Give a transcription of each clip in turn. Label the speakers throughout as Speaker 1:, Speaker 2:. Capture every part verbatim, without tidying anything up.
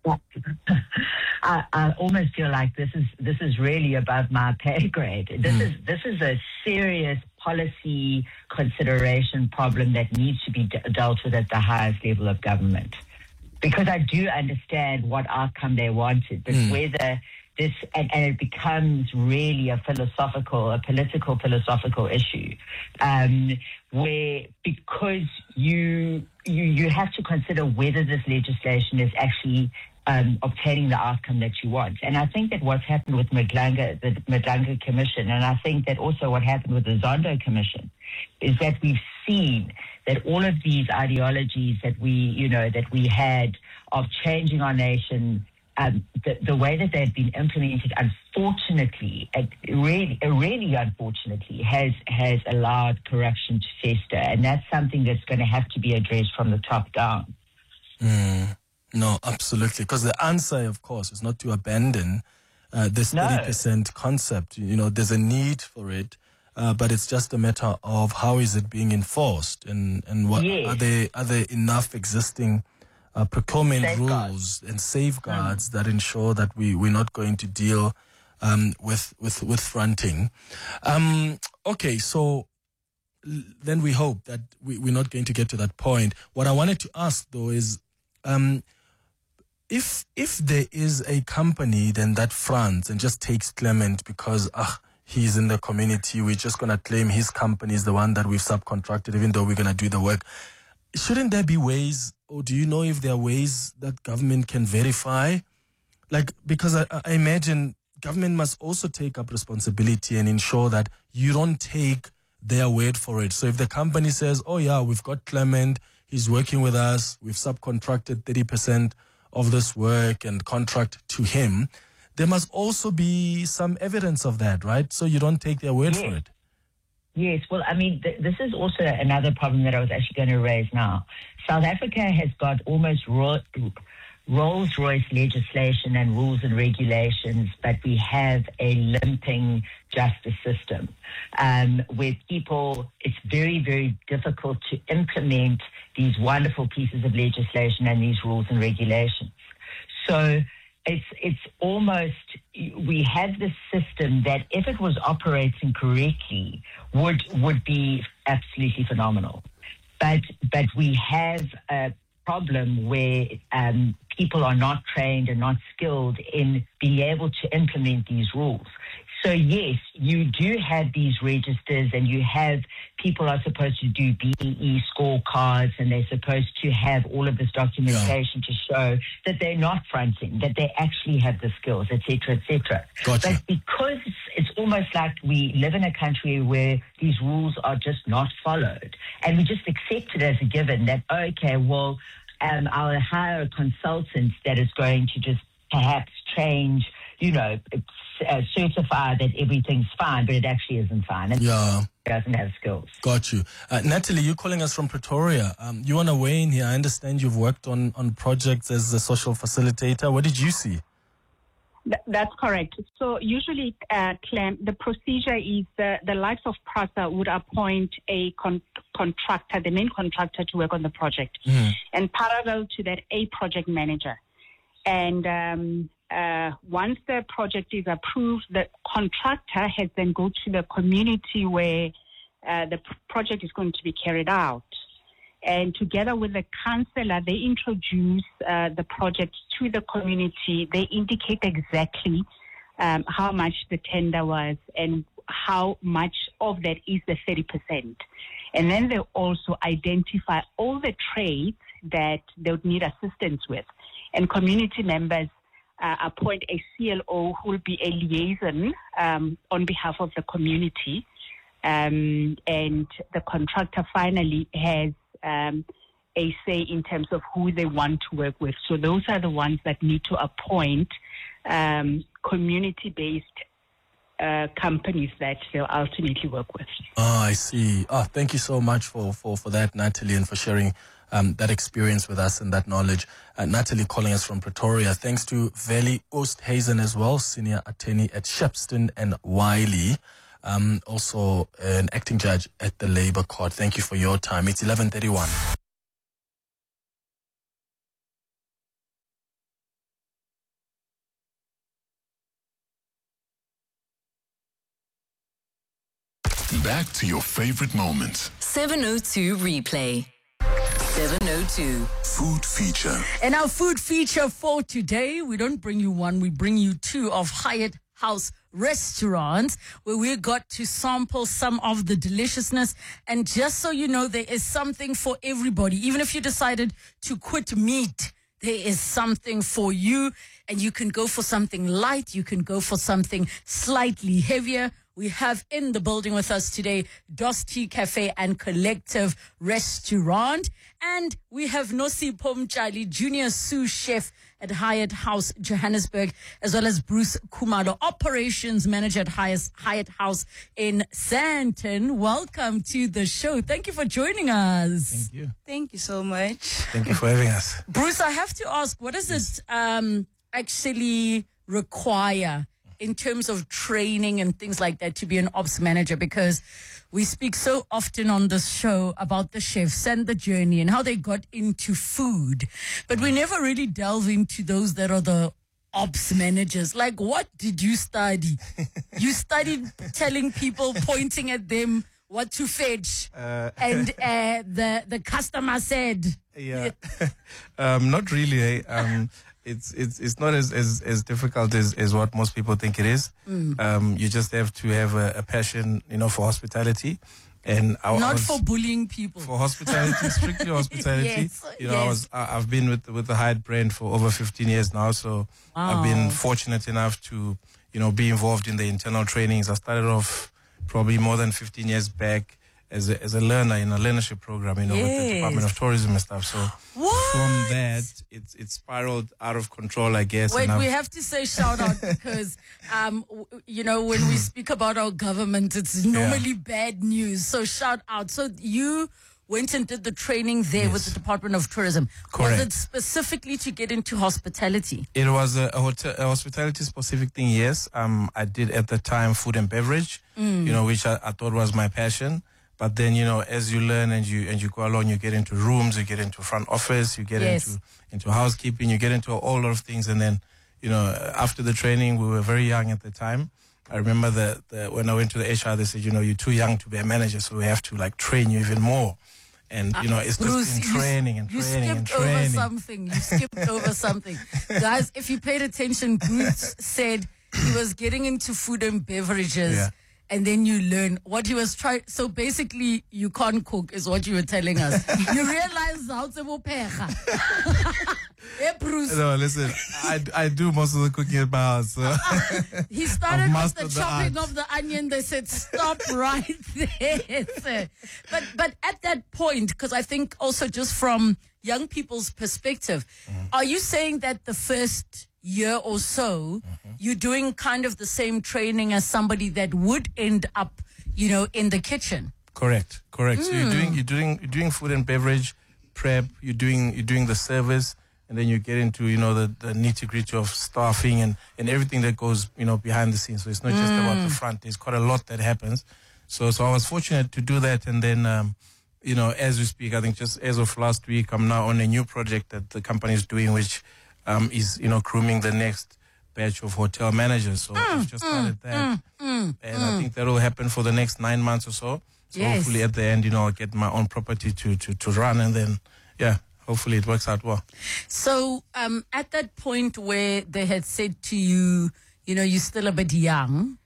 Speaker 1: I, I almost feel like this is this is really above my pay grade. This mm. is this is a serious policy consideration problem that needs to be de- dealt with at the highest level of government. Because I do understand what outcome they wanted, but mm. whether this and, and it becomes really a philosophical, a political philosophical issue, um, where because you you you have to consider whether this legislation is actually Um, obtaining the outcome that you want. And I think that what's happened with Madlanga, the Madlanga Commission, and I think that also what happened with the Zondo Commission, is that we've seen that all of these ideologies that we, you know, that we had of changing our nation, um, the, the way that they've been implemented, unfortunately, uh, really, uh, really unfortunately, has has allowed corruption to fester. And that's something that's going to have to be addressed from the top down.
Speaker 2: Mm. No, absolutely. Because the answer, of course, is not to abandon uh, this no. thirty percent concept. You know, there's a need for it, uh, but it's just a matter of how is it being enforced, and and what yes. are there are there enough existing uh, procurement safeguards. rules and safeguards mm. that ensure that we we're not going to deal um, with with with fronting. Um, okay, so then we hope that we, we're not going to get to that point. What I wanted to ask though is. Um, If if there is a company then that fronts and just takes Clement because ah he's in the community, we're just gonna claim his company is the one that we've subcontracted, even though we're gonna do the work. Shouldn't there be ways, or do you know if there are ways that government can verify? Like, because I, I imagine government must also take up responsibility and ensure that you don't take their word for it. So if the company says, oh yeah, we've got Clement, he's working with us, we've subcontracted thirty percent of this work and contract to him, there must also be some evidence of that, right? So you don't take their word
Speaker 1: yes.
Speaker 2: for it.
Speaker 1: Yes, well, I mean, th- this is also another problem that I was actually going to raise now. South Africa has got almost ro- Rolls-Royce legislation and rules and regulations, but we have a limping justice system um, where people, it's very, very difficult to implement these wonderful pieces of legislation and these rules and regulations. So it's it's almost, we have this system that if it was operating correctly would would be absolutely phenomenal. But but we have a problem where um, people are not trained and not skilled in being able to implement these rules. So yes, you do have these registers and you have people are supposed to do B E E scorecards and they're supposed to have all of this documentation yeah. to show that they're not fronting, that they actually have the skills, et cetera, et cetera.
Speaker 2: Gotcha.
Speaker 1: But because it's almost like we live in a country where these rules are just not followed and we just accept it as a given that, okay, well, um, I'll hire a consultant that is going to just perhaps change, you know, uh, certify that everything's fine, but it actually isn't fine. It
Speaker 2: yeah.
Speaker 1: doesn't have skills.
Speaker 2: Got you. Uh, Natalie, you're calling us from Pretoria. Um, you want to weigh in here? I understand you've worked on, on projects as a social facilitator. What did you see?
Speaker 3: Th- that's correct. So usually, uh, Clem, the procedure is the, the likes of PRASA would appoint a con- contractor, the main contractor, to work on the project. Mm. And parallel to that, a project manager. And um, uh, once the project is approved, the contractor has then go to the community where uh, the p- project is going to be carried out. And together with the councillor, they introduce uh, the project to the community. They indicate exactly um, how much the tender was and how much of that is the thirty percent. And then they also identify all the trades that they would need assistance with. And community members uh, appoint a C L O who will be a liaison um, on behalf of the community. Um, and the contractor finally has um, a say in terms of who they want to work with. So those are the ones that need to appoint um, community-based uh, companies that they'll ultimately work with.
Speaker 2: Oh, I see. Oh, thank you so much for, for, for that, Natalie, and for sharing Um, that experience with us and that knowledge. Uh, Natalie calling us from Pretoria. Thanks to Veli Oosthuizen as well, senior attorney at Shepstone and Wiley. Um, also an acting judge at the Labour Court. Thank you for your time. It's eleven thirty-one.
Speaker 4: Back to your favorite moments.
Speaker 5: seven oh two replay. seven oh two.
Speaker 4: Food feature.
Speaker 6: And our food feature for today, we don't bring you one, we bring you two of Hyatt House restaurants where we got to sample some of the deliciousness. And just so you know, there is something for everybody. Even if you decided to quit meat, there is something for you. And you can go for something light. You can go for something slightly heavier. We have in the building with us today Dosti Cafe and Collective Restaurant. And we have Nosipho Mtshali, Junior Sous Chef at Hyatt House Johannesburg, as well as Bruce Khumalo, Operations Manager at Hyatt, Hyatt House in Sandton. Welcome to the show. Thank you for joining us.
Speaker 2: Thank you.
Speaker 7: Thank you so much.
Speaker 2: Thank you for having us.
Speaker 6: Bruce, I have to ask, what does it um, actually require in terms of training and things like that to be an ops manager? Because we speak so often on this show about the chefs and the journey and how they got into food, but we never really delve into those that are the ops managers. Like, what did you study? You studied telling people, pointing at them what to fetch, uh, and uh, the the customer said,
Speaker 8: yeah, um, not really. Eh? Um, It's it's it's not as as, as difficult as, as what most people think it is. Mm. Um, you just have to have a, a passion, you know, for hospitality, and I,
Speaker 6: not
Speaker 8: I was,
Speaker 6: for bullying people.
Speaker 8: For hospitality, strictly hospitality.
Speaker 6: Yes,
Speaker 8: you know,
Speaker 6: yes.
Speaker 8: I was I, I've been with with the Hyatt brand for over fifteen years now, so
Speaker 6: wow.
Speaker 8: I've been fortunate enough to you know be involved in the internal trainings. I started off probably more than fifteen years back as a, as a learner in a learnership program, you know,
Speaker 6: yes.
Speaker 8: with the Department of Tourism and stuff. So
Speaker 6: what?
Speaker 8: from that, it's it's spiraled out of control, I guess.
Speaker 6: Wait, we have to say shout out because, um, w- you know, when we speak about our government, it's normally yeah. bad news. So shout out. So you went and did the training there yes. with the Department of Tourism.
Speaker 8: Correct.
Speaker 6: Was it specifically to get into hospitality?
Speaker 8: It was a, a, hotel, a hospitality specific thing, yes. Um, I did at the time food and beverage, mm. you know, which I, I thought was my passion. But then, you know, as you learn and you and you go along, you get into rooms, you get into front office, you get
Speaker 6: yes.
Speaker 8: into into housekeeping, you get into a whole lot of things. And then, you know, after the training, we were very young at the time. I remember that the, when I went to the H R, they said, you know, you're too young to be a manager, so we have to, like, train you even more. And, you know, it's uh,
Speaker 6: Bruce,
Speaker 8: just been training and
Speaker 6: you
Speaker 8: training and
Speaker 6: skipped
Speaker 8: training.
Speaker 6: over something. You skipped over something. Guys, if you paid attention, Bruce said he was getting into food and beverages.
Speaker 8: Yeah.
Speaker 6: And then you learn what he was trying. So basically, you can't cook, is what you were telling us. You realize how to pecha. Hey, Bruce.
Speaker 8: No, listen, I, I do most of the cooking at my house. So.
Speaker 6: He started with the
Speaker 8: the
Speaker 6: chopping
Speaker 8: art.
Speaker 6: of the onion. They said, stop right there. Sir. But, but at that point, because I think also just from young people's perspective, mm. are you saying that the first year or so, mm-hmm. you're doing kind of the same training as somebody that would end up, you know, in the kitchen?
Speaker 8: Correct, correct.
Speaker 6: Mm.
Speaker 8: So you're doing you're doing you're doing food and beverage prep. You're doing you're doing the service, and then you get into you know the, the nitty gritty of staffing and, and everything that goes you know behind the scenes. So it's not just
Speaker 6: Mm.
Speaker 8: about the front. There's quite a lot that happens. So so I was fortunate to do that, and then um, you know as we speak, I think just as of last week, I'm now on a new project that the company is doing, which um, is you know grooming the next batch of hotel managers. So
Speaker 6: Mm,
Speaker 8: I've just started
Speaker 6: mm,
Speaker 8: that,
Speaker 6: mm, mm,
Speaker 8: and
Speaker 6: mm.
Speaker 8: I think that will happen for the next nine months or so. So
Speaker 6: Yes.
Speaker 8: hopefully at the end, you know, I'll get my own property to, to, to run, and then, yeah, hopefully it works out well.
Speaker 6: So um, at that point where they had said to you, you know, you're still a bit young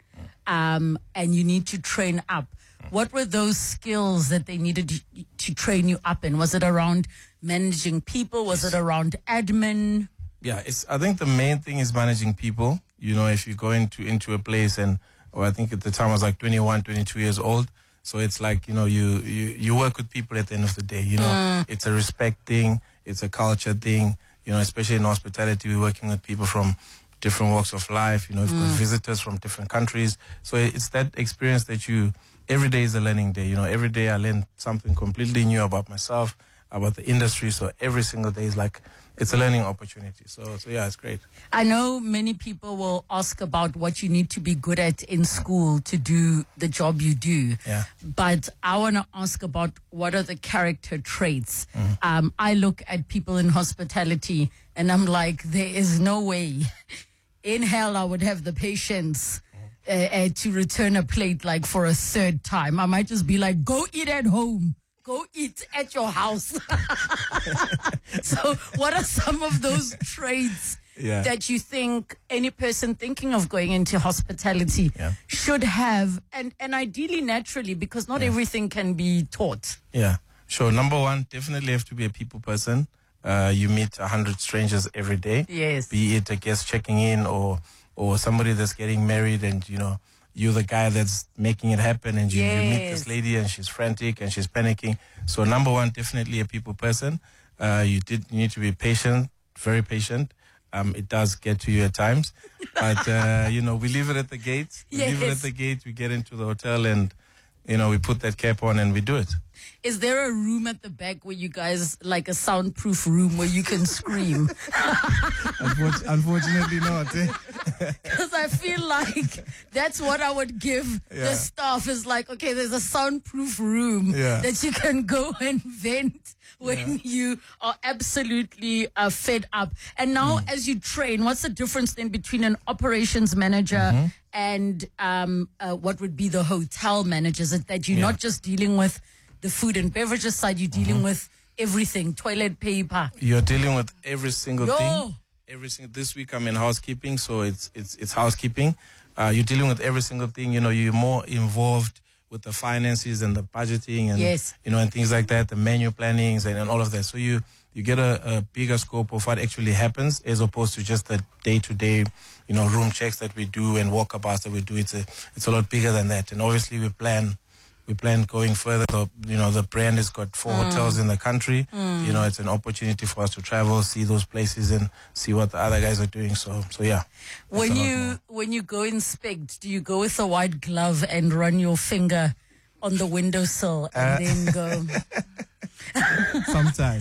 Speaker 6: um, and you need to train up, what were those skills that they needed to, to train you up in? Was it around managing people? Was it around admin?
Speaker 8: Yeah, it's. I think the main thing is managing people. You know, if you go into, into a place and, or I think at the time I was like twenty-one, twenty-two years old. So it's like, you know, you, you, you work with people at the end of the day, you know,
Speaker 6: Mm.
Speaker 8: it's a respect thing, it's a culture thing, you know, especially in hospitality, we're working with people from different walks of life, you know, we've got visitors from different countries. So it's that experience that you, every day is a learning day, you know, every day I learn something completely new about myself, about the industry. So every single day is like, it's a learning opportunity. So, so yeah, it's great.
Speaker 6: I know many people will ask about what you need to be good at in school to do the job you do.
Speaker 8: Yeah.
Speaker 6: But I want to ask about what are the character traits.
Speaker 8: Mm-hmm.
Speaker 6: Um, I look at people in hospitality and I'm like, there is no way in hell I would have the patience uh, uh, to return a plate like for a third time. I might just be like, go eat at home. Go eat at your house. So what are some of those traits yeah. that you think any person thinking of going into hospitality yeah. should have, and, and ideally naturally, because not yeah. everything can be taught?
Speaker 8: Yeah, sure. Number one, definitely have to be a people person. Uh, you meet a hundred strangers every day.
Speaker 6: Yes.
Speaker 8: Be it a guest checking in or or somebody that's getting married, and you know you're the guy that's making it happen, and you, yes. you meet this lady and she's frantic and she's panicking. So number one, definitely a people person. Uh, you did you need to be patient, very patient. Um, it does get to you at times, but uh, you know we leave it at the gate. We
Speaker 6: yes.
Speaker 8: leave it at the gate. We get into the hotel and you know we put that cap on and we do it.
Speaker 6: Is there a room at the back where you guys, like a soundproof room where you can scream?
Speaker 8: Unfortunately, unfortunately not.
Speaker 6: Because I feel like that's what I would give yeah. the staff is like, okay, there's a soundproof room yeah. that you can go and vent when yeah. you are absolutely uh, fed up. And now mm. as you train, what's the difference then between an operations manager mm-hmm. and um, uh, what would be the hotel manager? Is it that you're yeah. not just dealing with the food and beverages side, you're dealing mm-hmm. with everything, toilet paper?
Speaker 8: You're dealing with every single
Speaker 6: Yo.
Speaker 8: thing. Every single, this week I'm in housekeeping, so it's it's it's housekeeping. Uh, you're dealing with every single thing. You know, you're more involved with the finances and the budgeting and
Speaker 6: yes.
Speaker 8: you know and things like that, the menu plannings and, and all of that. So you you get a, a bigger scope of what actually happens as opposed to just the day to day, you know, room checks that we do and walkabouts that we do. It's a it's a lot bigger than that. And obviously we plan. We plan going further. So, you know, the brand has got four mm. hotels in the country. Mm. You know, it's an opportunity for us to travel, see those places, and see what the other guys are doing. So, so yeah.
Speaker 6: When you when you go inspect, do you go with a white glove and run your finger on the windowsill and uh, then go?
Speaker 8: Sometimes.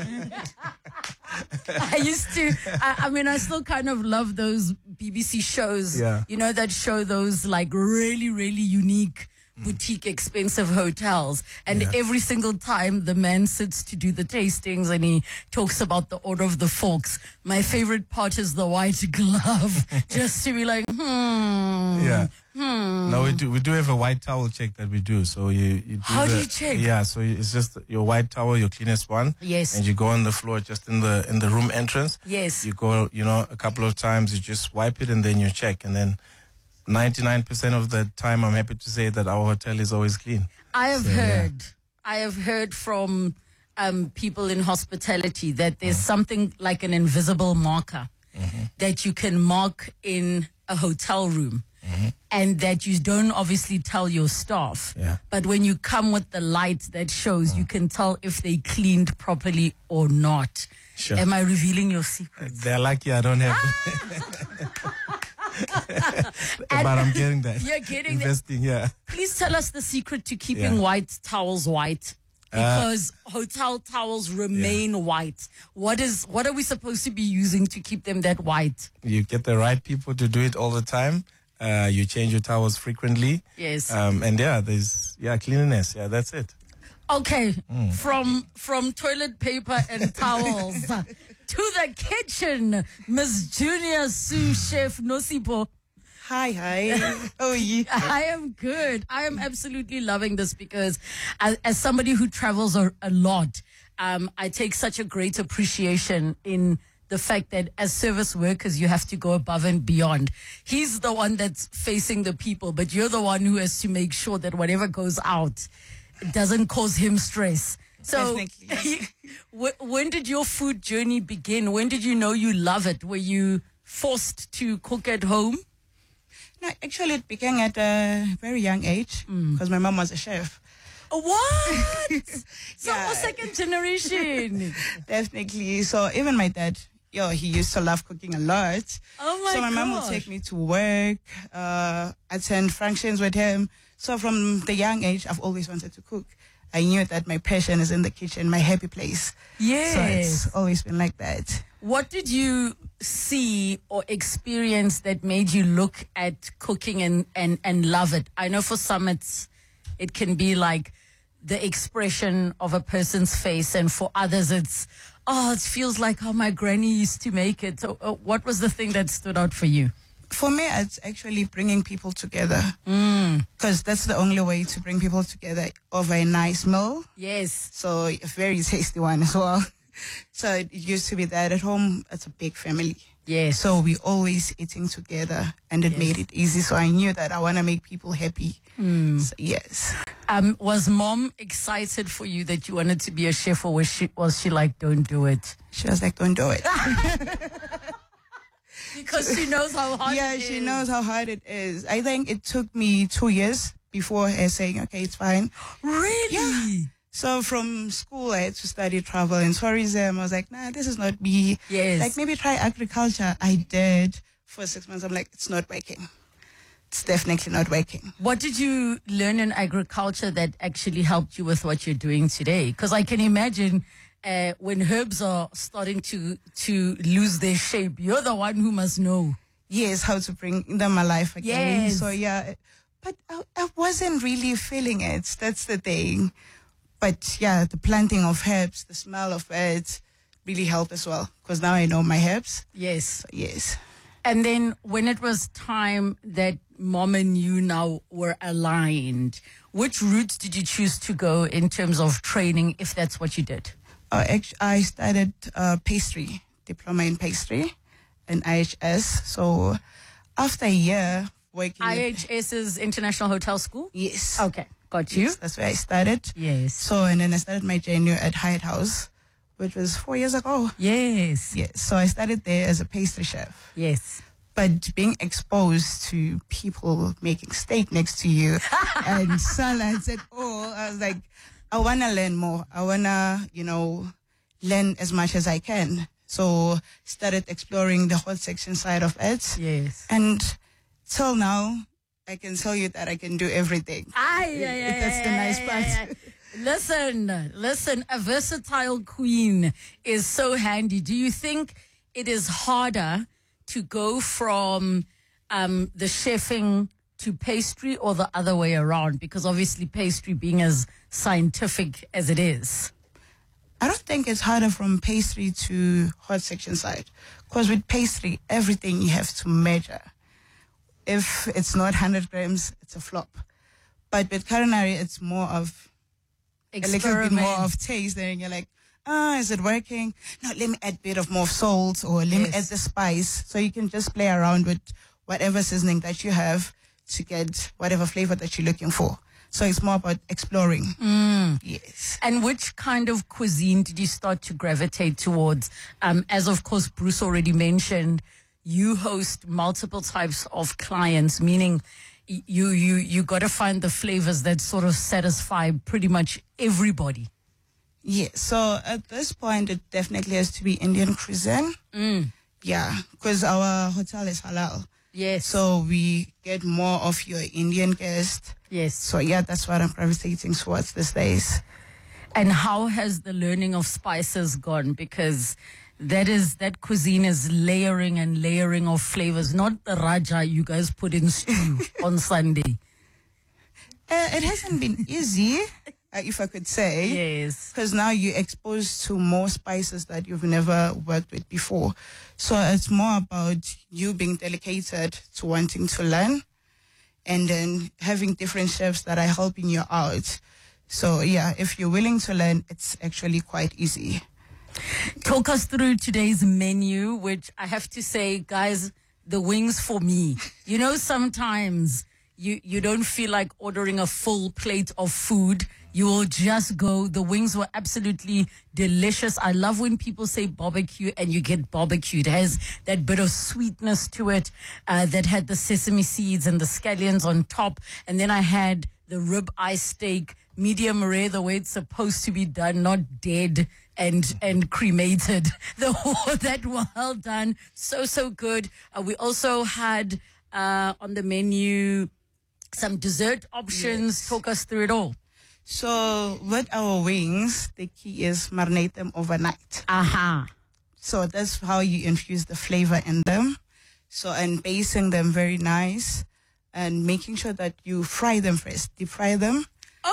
Speaker 6: I used to. I, I mean, I still kind of love those B B C shows.
Speaker 8: Yeah.
Speaker 6: You know, that show those like really, really unique boutique expensive hotels, and yeah. every single time the man sits to do the tastings and he talks about the order of the forks, my favorite part is the white glove, just to be like hmm
Speaker 8: yeah
Speaker 6: hmm
Speaker 8: no we do we do have a white towel check that we do. So you, you do
Speaker 6: how
Speaker 8: the,
Speaker 6: do you check?
Speaker 8: Yeah, so it's just your white towel, your cleanest one.
Speaker 6: Yes.
Speaker 8: And you go on the floor just in the in the room entrance.
Speaker 6: Yes.
Speaker 8: You go, you know, a couple of times, you just wipe it and then you check, and then ninety-nine percent of the time, I'm happy to say that our hotel is always clean.
Speaker 6: I have
Speaker 8: so,
Speaker 6: heard,
Speaker 8: yeah.
Speaker 6: I have heard from um, people in hospitality that there's mm-hmm. something like an invisible marker mm-hmm. that you can mark in a hotel room, mm-hmm. and that you don't obviously tell your staff.
Speaker 8: Yeah.
Speaker 6: But when you come with the light that shows, mm-hmm. you can tell if they cleaned properly or not.
Speaker 8: Sure.
Speaker 6: Am I revealing your secrets?
Speaker 8: They're lucky I don't have. But I'm getting that.
Speaker 6: You're getting
Speaker 8: Investing,
Speaker 6: that.
Speaker 8: yeah.
Speaker 6: Please tell us the secret to keeping
Speaker 8: yeah.
Speaker 6: white towels white. Because uh, hotel towels remain yeah. white. What is what are we supposed to be using to keep them that white?
Speaker 8: You get the right people to do it all the time. Uh, you change your towels frequently.
Speaker 6: Yes.
Speaker 8: Um, and yeah, there's yeah cleanliness. Yeah, that's it.
Speaker 6: Okay, mm. from from toilet paper and towels to the kitchen, Miss Junior Sous Chef Nosipo.
Speaker 7: Hi, hi. How are you?
Speaker 6: I am good. I am absolutely loving this because as, as somebody who travels a, a lot, um, I take such a great appreciation in the fact that as service workers, you have to go above and beyond. He's the one that's facing the people, but you're the one who has to make sure that whatever goes out doesn't cause him stress. So when did your food journey begin? When did you know you love it? Were you forced to cook at home?
Speaker 7: No, actually it began at a very young age because mm. my mom was a chef.
Speaker 6: What? So yeah. second generation.
Speaker 7: Definitely. So even my dad, yo, he used to love cooking a lot.
Speaker 6: Oh my
Speaker 7: So my
Speaker 6: gosh.
Speaker 7: mom would take me to work, uh, attend functions with him. So from the young age, I've always wanted to cook. I knew that my passion is in the kitchen, my happy place.
Speaker 6: Yes.
Speaker 7: So it's always been like that.
Speaker 6: What did you see or experience that made you look at cooking and, and, and love it? I know for some it's it can be like the expression of a person's face, and for others it's, oh, it feels like how my granny used to make it. So uh, what was the thing that stood out for you?
Speaker 7: For me, it's actually bringing people together.
Speaker 6: Mm.
Speaker 7: Because that's the only way to bring people together over a nice meal.
Speaker 6: Yes.
Speaker 7: So a very tasty one as well. So it used to be that at home, it's a big family.
Speaker 6: Yes.
Speaker 7: So we always eating together, and it
Speaker 6: Yes.
Speaker 7: made it easy. So I knew that I want to make people happy.
Speaker 6: Mm.
Speaker 7: So, yes.
Speaker 6: Um, was mom excited for you that you wanted to be a chef, or was she, was she like, don't do it?
Speaker 7: She was like, don't do it.
Speaker 6: Because she knows how hard
Speaker 7: yeah,
Speaker 6: it
Speaker 7: she
Speaker 6: is.
Speaker 7: knows how hard it is. I think it took me two years before her saying, okay, it's fine.
Speaker 6: Really?
Speaker 7: Yeah. So from school, I had to study travel and tourism. I was like, nah, this is not me.
Speaker 6: Yes.
Speaker 7: Like, maybe try agriculture. I did for six months. I'm like, it's not working. It's definitely not working.
Speaker 6: What did you learn in agriculture that actually helped you with what you're doing today? Because I can imagine uh, when herbs are starting to, to lose their shape, you're the one who must know.
Speaker 7: Yes, how to bring them alive again.
Speaker 6: Yes.
Speaker 7: So, yeah. But I, I wasn't really feeling it. That's the thing. But, yeah, the planting of herbs, the smell of it really helped as well. Because now I know my herbs.
Speaker 6: Yes.
Speaker 7: So, yes.
Speaker 6: And then when it was time that mom and you now were aligned, which routes did you choose to go in terms of training, if that's what you did?
Speaker 7: Uh, actually, I started uh, pastry, diploma in pastry in I H S. So after a year working...
Speaker 6: I H S is International Hotel School?
Speaker 7: Yes.
Speaker 6: Okay, got you.
Speaker 7: Yes, that's where I started.
Speaker 6: Yes.
Speaker 7: So, and then I started my journey at Hyatt House, which was four years ago.
Speaker 6: Yes.
Speaker 7: Yes. So I started there as a pastry chef.
Speaker 6: Yes.
Speaker 7: But being exposed to people making steak next to you and salads and all, I was like, I want to learn more. I want to, you know, learn as much as I can. So started exploring the hot section side of it.
Speaker 6: Yes.
Speaker 7: And till now, I can tell you that I can do everything.
Speaker 6: Aye, aye, aye,
Speaker 7: That's the
Speaker 6: aye,
Speaker 7: nice
Speaker 6: aye,
Speaker 7: part.
Speaker 6: aye, aye. Listen, listen, a versatile queen is so handy. Do you think it is harder to go from um, the chefing to pastry, or the other way around? Because obviously pastry being as scientific as it is.
Speaker 7: I don't think it's harder from pastry to hot section side. Because with pastry, everything you have to measure. If it's not one hundred grams, it's a flop. But with culinary, it's more of a little bit more of taste. Then you're like, ah, is it working? No, let me add a bit of more salt, or let
Speaker 6: Yes.
Speaker 7: me add the spice. So you can just play around with whatever seasoning that you have to get whatever flavor that you're looking for. So it's more about exploring.
Speaker 6: Mm.
Speaker 7: Yes.
Speaker 6: And which kind of cuisine did you start to gravitate towards? Um, as of course, Bruce already mentioned, you host multiple types of clients, meaning y- you you you got to find the flavors that sort of satisfy pretty much everybody.
Speaker 7: Yeah, so at this point, it definitely has to be Indian cuisine.
Speaker 6: Mm.
Speaker 7: Yeah, because our hotel is halal.
Speaker 6: Yes.
Speaker 7: So we get more of your Indian guests.
Speaker 6: Yes.
Speaker 7: So yeah, that's what I'm gravitating towards these days.
Speaker 6: And how has the learning of spices gone? Because that is that cuisine is layering and layering of flavors, not the raja you guys put in stew on Sunday.
Speaker 7: Uh, it hasn't been easy, uh, if I could say.
Speaker 6: Yes.
Speaker 7: Because now you're exposed to more spices that you've never worked with before. So it's more about you being dedicated to wanting to learn, and then having different chefs that are helping you out. So yeah, if you're willing to learn, it's actually quite easy.
Speaker 6: Talk us through today's menu, which I have to say, guys, the wings for me. You know, sometimes you, you don't feel like ordering a full plate of food. You will just go. The wings were absolutely delicious. I love when people say barbecue and you get barbecue. It has that bit of sweetness to it, uh, that had the sesame seeds and the scallions on top. And then I had the rib eye steak, medium rare, the way it's supposed to be done, not dead and and cremated. The whole, that well done. So, so good. Uh, we also had uh, on the menu some dessert options.
Speaker 7: Yes.
Speaker 6: Talk us through it all.
Speaker 7: So with our wings, the key is marinate them overnight.
Speaker 6: Aha.
Speaker 7: So that's how you infuse the flavor in them. So, and basting them very nice, and making sure that you fry them first, deep fry them.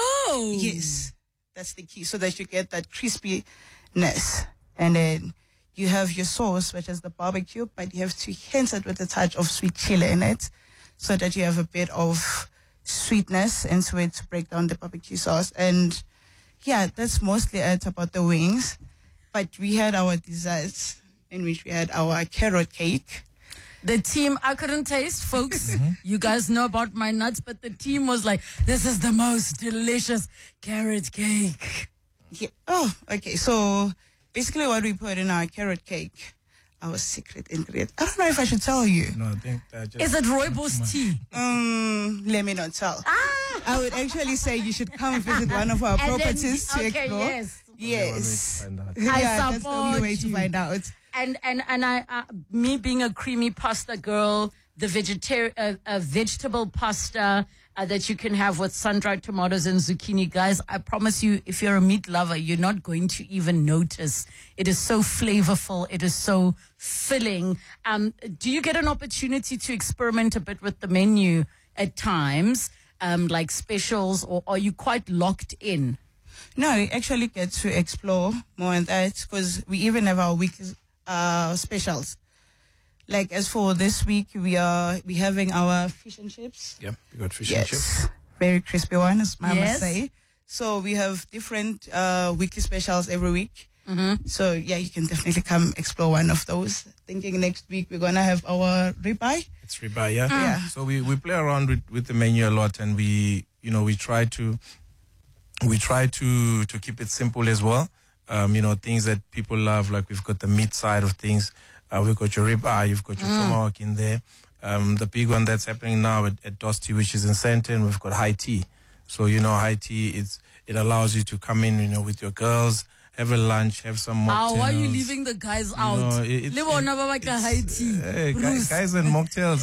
Speaker 6: Oh.
Speaker 7: Yes, that's the key, so that you get that crispiness. And then you have your sauce, which is the barbecue, but you have to hint it with a touch of sweet chili in it so that you have a bit of sweetness into it to break down the barbecue sauce. And yeah, that's mostly it about the wings. But we had our desserts, in which we had our carrot cake.
Speaker 6: The team, I couldn't taste, folks. Mm-hmm. You guys know about my nuts, but the team was like, this is the most delicious carrot cake.
Speaker 7: Yeah. Oh, okay. So basically what we put in our carrot cake, our secret ingredient. I don't know if I should tell you.
Speaker 8: No, I think that just...
Speaker 6: Is it rooibos tea?
Speaker 7: Um, let me not tell.
Speaker 6: Ah!
Speaker 7: I would actually say you should come visit one of our
Speaker 6: And
Speaker 7: properties
Speaker 6: then,
Speaker 7: to
Speaker 6: okay,
Speaker 7: explore.
Speaker 6: yes.
Speaker 7: Yes.
Speaker 6: I
Speaker 7: yeah, that's the only way
Speaker 6: you.
Speaker 7: to find out.
Speaker 6: And and and I, uh, me being a creamy pasta girl, the vegetarian, uh, uh, vegetable pasta uh, that you can have with sun-dried tomatoes and zucchini, guys. I promise you, if you're a meat lover, you're not going to even notice. It is so flavorful. It is so filling. Um, do you get an opportunity to experiment a bit with the menu at times, um, like specials, or are you quite locked in?
Speaker 7: No, we actually get to explore more on that because we even have our weekly uh, specials. Like as for this week, we are we having our fish and chips.
Speaker 8: Yeah, we got fish
Speaker 7: yes.
Speaker 8: and chips.
Speaker 7: Very crispy one, as I
Speaker 6: Yes.
Speaker 7: must say. So we have different uh, weekly specials every week.
Speaker 6: Mm-hmm.
Speaker 7: So yeah, you can definitely come explore one of those. Thinking next week we're gonna have our ribeye.
Speaker 8: It's ribeye, yeah.
Speaker 7: Yeah.
Speaker 8: So we, we play around with, with the menu a lot, and we you know we try to we try to to keep it simple as well. Um, you know, things that people love, like we've got the meat side of things. Uh, we've got your ribeye, you've got your mm. tomahawk in there. Um, the big one that's happening now at, at Dosti, which is in Sandton, we've got high tea. So, you know, high tea, it's, it allows you to come in, you know, with your girls, have a lunch, have some mocktails.
Speaker 6: Oh, why are you leaving the guys out?
Speaker 8: know, it- it's-
Speaker 6: Le bona ba batla high tea.
Speaker 8: Hey, guys,
Speaker 6: Bruce.
Speaker 8: guys and mocktails.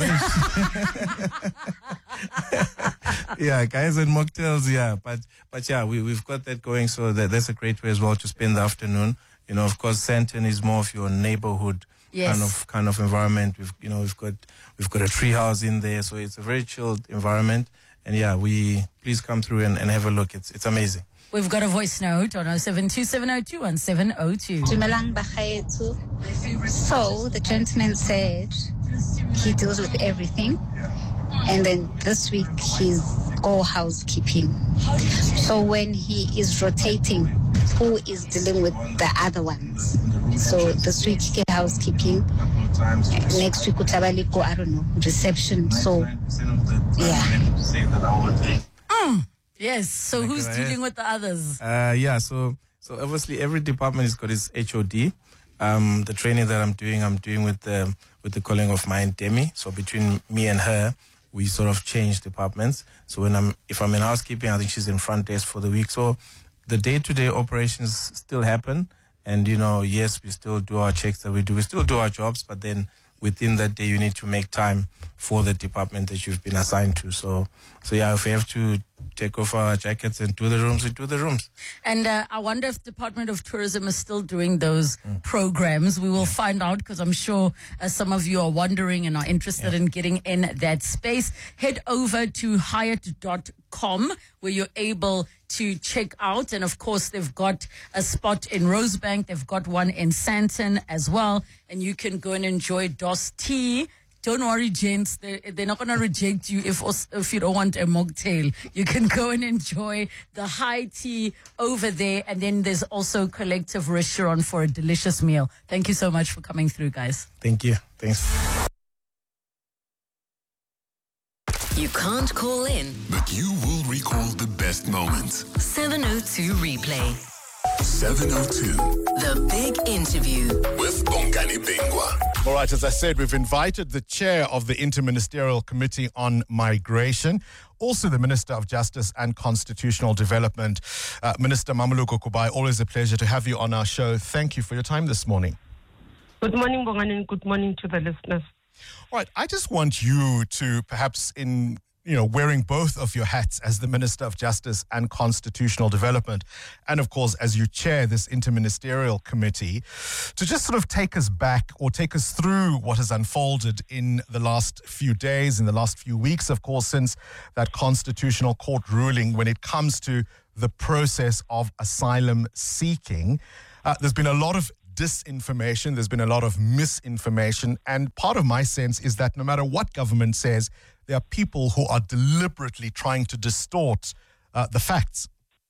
Speaker 8: yeah, guys and mocktails, yeah. But but yeah, we, we've got that going, so that, that's a great way as well to spend the afternoon. You know, of course, Sandton is more of your neighborhood
Speaker 6: Yes.
Speaker 8: kind of kind of environment. We've you know we've got we've got a tree house in there, so it's a very chilled environment. And yeah, we please come through and, and have a look. It's it's amazing.
Speaker 6: We've got a voice note on oh seven two seven oh two one seven oh two.
Speaker 9: Dumelang Bagaetsu. So the gentleman said he deals with everything, and then this week he's all housekeeping. So when he is rotating, who is dealing with the other ones? So this week he get housekeeping. Next week utabaliko, I don't know, reception. So yeah.
Speaker 6: Mm. Yes. So
Speaker 8: Like
Speaker 6: who's
Speaker 8: that.
Speaker 6: dealing with the others?
Speaker 8: Uh, yeah, so so obviously every department has got its H O D. Um, the training that I'm doing, I'm doing with the with the calling of mine, Demi. So between me and her, we sort of change departments. So when I'm if I'm in housekeeping, I think she's in front desk for the week. So the day-to-day operations still happen, and you know, yes, we still do our checks that we do. We still do our jobs, but then within that day, you need to make time for the department that you've been assigned to. So, so yeah, if we have to take off our jackets and do the rooms, we do the rooms.
Speaker 6: And uh, I wonder if Department of Tourism is still doing those mm. programs. We will yeah. find out, because I'm sure uh, some of you are wondering and are interested yeah. in getting in that space. Head over to Hyatt dot com where you're able to check out. And of course, they've got a spot in Rosebank. They've got one in Sandton as well. And you can go and enjoy Dos Tea. Don't worry, gents. They're, they're not going to reject you if if you don't want a mocktail. You can go and enjoy the high tea over there. And then there's also Collective Restaurant for a delicious meal. Thank you so much for coming through, guys.
Speaker 8: Thank you. Thanks.
Speaker 5: You can't call in.
Speaker 4: But you will recall the best moments.
Speaker 5: seven oh two Replay.
Speaker 4: seven oh two.
Speaker 5: The Big Interview.
Speaker 4: With Bongani Bingwa.
Speaker 10: All right, as I said, we've invited the chair of the Interministerial Committee on Migration, also the Minister of Justice and Constitutional Development, uh, Minister Mamoloko Kubai. Always a pleasure to have you on our show. Thank you for your time this morning.
Speaker 11: Good morning, Bongani, and good morning to the listeners.
Speaker 10: All right, I just want you to perhaps in, you know, wearing both of your hats as the Minister of Justice and Constitutional Development, and of course, as you chair this interministerial committee, to just sort of take us back or take us through what has unfolded in the last few days, in the last few weeks, of course, since that Constitutional Court ruling when it comes to the process of asylum seeking. Uh, there's been a lot of disinformation. There's been a lot of misinformation. And part of my sense is that no matter what government says, there are people who are deliberately trying to distort uh, the facts.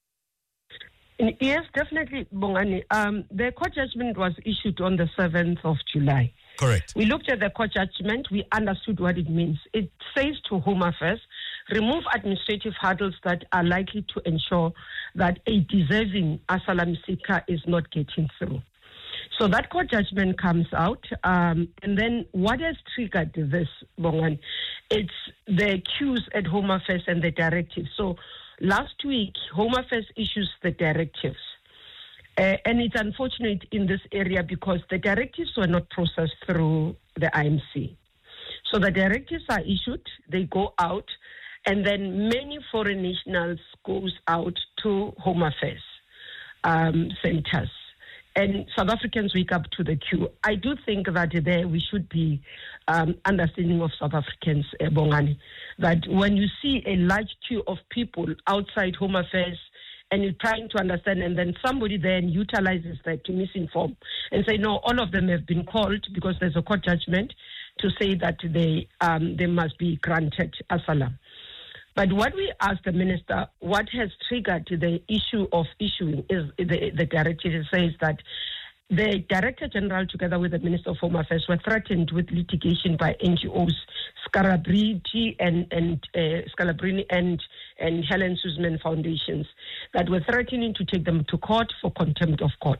Speaker 11: Yes, definitely, Bongani. Um, the court judgment was issued on the seventh of July.
Speaker 10: Correct.
Speaker 11: We looked at the court judgment. We understood what it means. It says to Home Affairs, remove administrative hurdles that are likely to ensure that a deserving asylum seeker is not getting through. So that court judgment comes out. Um, and then what has triggered this, Bongan? It's the queues at Home Affairs and the directives. So last week, Home Affairs issues the directives. Uh, and it's unfortunate in this area because the directives were not processed through the I M C. So the directives are issued, they go out, and then many foreign nationals goes out to Home Affairs um, centers. And South Africans wake up to the queue. I do think that there we should be um, understanding of South Africans, uh, Bongani, that when you see a large queue of people outside Home Affairs and you're trying to understand, and then somebody then utilizes that to misinform and say, no, all of them have been called because there's a court judgment to say that they um, they must be granted asylum. But what we asked the minister, what has triggered the issue of issuing is the, the directive says that the Director General, together with the Minister of Home Affairs, were threatened with litigation by N G Os, Scalabrini and and uh, Scalabrini and and Helen Suzman foundations that were threatening to take them to court for contempt of court.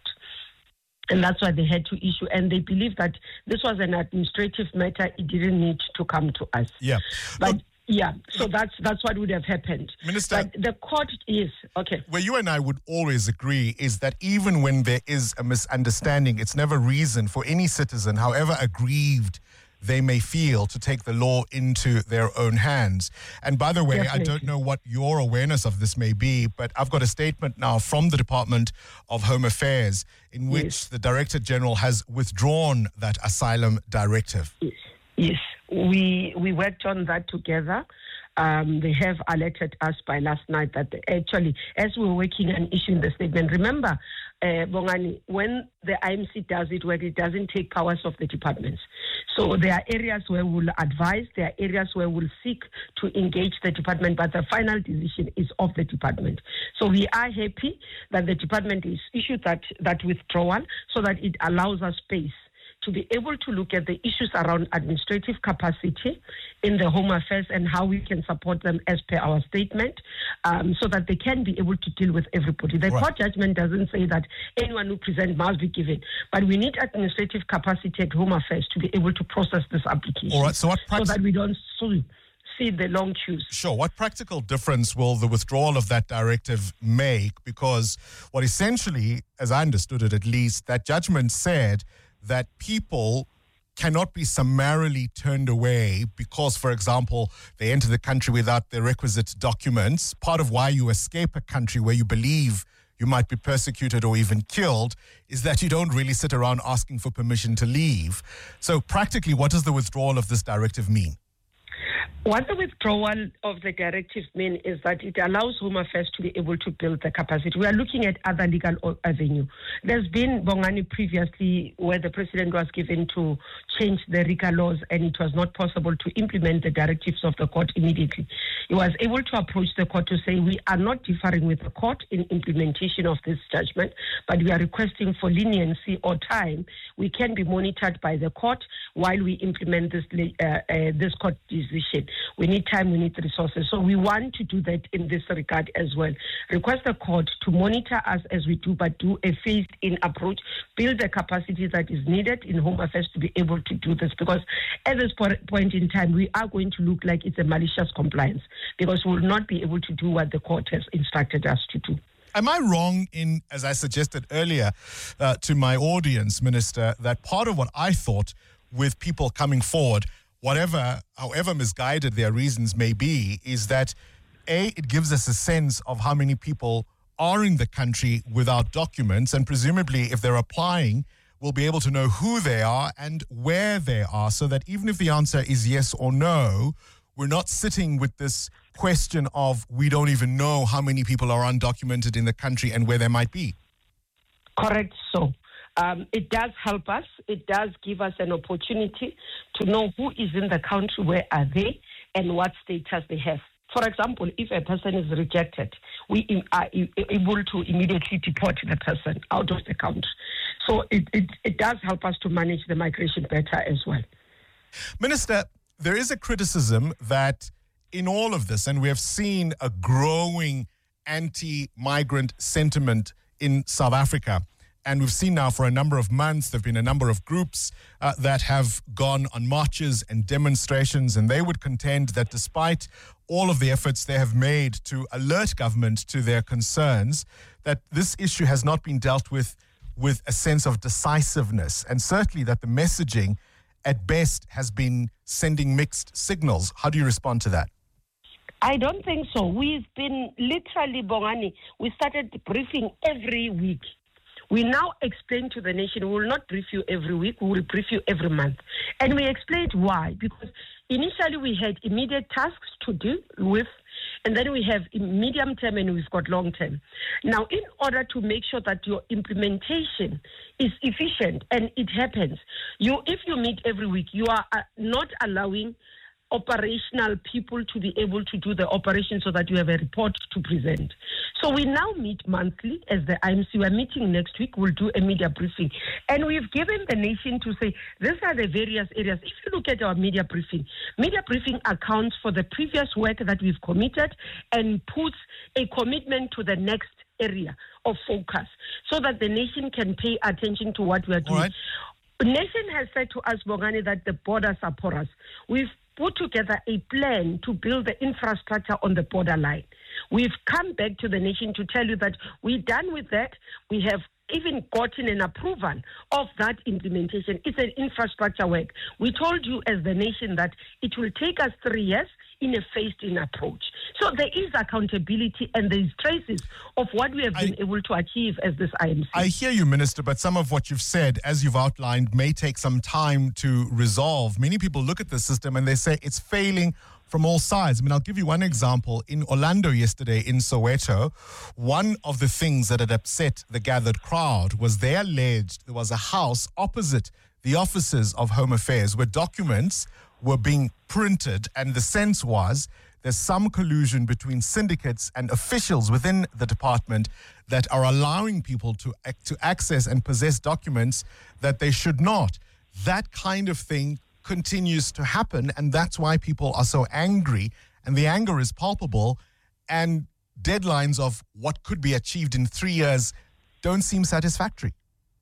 Speaker 11: And that's why they had to issue. And they believe that this was an administrative matter. It didn't need to come to us.
Speaker 10: Yeah.
Speaker 11: But Look, yeah, so that's that's what would have happened.
Speaker 10: Minister,
Speaker 11: but the court is, okay.
Speaker 10: Where you and I would always agree is that even when there is a misunderstanding, it's never reason for any citizen, however aggrieved they may feel, to take the law into their own hands. And by the way, Definitely. I don't know what your awareness of this may be, but I've got a statement now from the Department of Home Affairs in which yes. the Director General has withdrawn that asylum directive.
Speaker 11: Yes. Yes, we we worked on that together. Um, they have alerted us by last night that they actually, as we were working and issuing the statement, remember, uh, Bongani, when the I M C does it, where it doesn't take powers of the departments. So there are areas where we'll advise, there are areas where we'll seek to engage the department, but the final decision is of the department. So we are happy that the department is issued that, that withdrawal so that it allows us space to be able to look at the issues around administrative capacity in the Home Affairs and how we can support them as per our statement, um, so that they can be able to deal with everybody. The right. court judgment doesn't say that anyone who presents must be given, but we need administrative capacity at Home Affairs to be able to process this application.
Speaker 10: All right, so, what praxi-
Speaker 11: so that we don't see, see the long queues.
Speaker 10: Sure. What practical difference will the withdrawal of that directive make? Because what essentially, as I understood it at least, that judgment said that people cannot be summarily turned away because, for example, they enter the country without the requisite documents. Part of why you escape a country where you believe you might be persecuted or even killed is that you don't really sit around asking for permission to leave. So practically, what does the withdrawal of this directive mean?
Speaker 11: What the withdrawal of the directive means is that it allows Home Affairs to be able to build the capacity. We are looking at other legal avenue. There's been, Bongani, previously where the president was given to change the RICA laws and it was not possible to implement the directives of the court immediately. He was able to approach the court to say, we are not differing with the court in implementation of this judgment, but we are requesting for leniency or time. We can be monitored by the court while we implement this, uh, uh, this court decision. We need time, we need resources. So we want to do that in this regard as well. Request the court to monitor us as we do, but do a phased-in approach, build the capacity that is needed in Home Affairs to be able to do this. Because at this point in time, we are going to look like it's a malicious compliance because we will not be able to do what the court has instructed us to do.
Speaker 10: Am I wrong in, as I suggested earlier uh, to my audience, Minister, that part of what I thought with people coming forward, whatever, however misguided their reasons may be, is that, A, it gives us a sense of how many people are in the country without documents, and presumably if they're applying, we'll be able to know who they are and where they are, so that even if the answer is yes or no, we're not sitting with this question of we don't even know how many people are undocumented in the country and where they might be.
Speaker 11: Correct, so. Um, it does help us. It does give us an opportunity to know who is in the country, where are they, and what status they have. For example, if a person is rejected, we are able to immediately deport the person out of the country. So it, it, it does help us to manage the migration better as well.
Speaker 10: Minister, there is a criticism that in all of this, and we have seen a growing anti-migrant sentiment in South Africa, and we've seen now for a number of months, there have been a number of groups uh, that have gone on marches and demonstrations, and they would contend that despite all of the efforts they have made to alert government to their concerns, that this issue has not been dealt with with a sense of decisiveness, and certainly that the messaging at best has been sending mixed signals. How do you respond to that?
Speaker 11: I don't think so. We've been literally, Bongani, we started briefing every week. We now explain to the nation, we will not brief you every week, we will brief you every month. And we explained why. Because initially we had immediate tasks to deal with, and then we have medium term and we've got long term. Now, in order to make sure that your implementation is efficient and it happens, you if you meet every week, you are uh, not allowing operational people to be able to do the operation so that you have a report to present. So we now meet monthly as the I M C. We're meeting next week. We'll do a media briefing. And we've given the nation to say, these are the various areas. If you look at our media briefing, media briefing accounts for the previous work that we've committed and puts a commitment to the next area of focus so that the nation can pay attention to what we're doing. Right. The nation has said to us, Bongani, that the borders are porous. We've put together a plan to build the infrastructure on the borderline. We've come back to the nation to tell you that we're done with that. We have even gotten an approval of that implementation. It's an infrastructure work. We told you as the nation that it will take us three years in a phased-in approach. So there is accountability and there is traces of what we have been I, able to achieve as this I M C.
Speaker 10: I hear you, Minister, but some of what you've said, as you've outlined, may take some time to resolve. Many people look at the system and they say it's failing from all sides. I mean, I'll give you one example. In Orlando yesterday, in Soweto, one of the things that had upset the gathered crowd was they alleged there was a house opposite the offices of Home Affairs where documents were being printed, and the sense was there's some collusion between syndicates and officials within the department that are allowing people to to access and possess documents that they should not. That kind of thing continues to happen, and that's why people are so angry, and the anger is palpable, and deadlines of what could be achieved in three years don't seem satisfactory.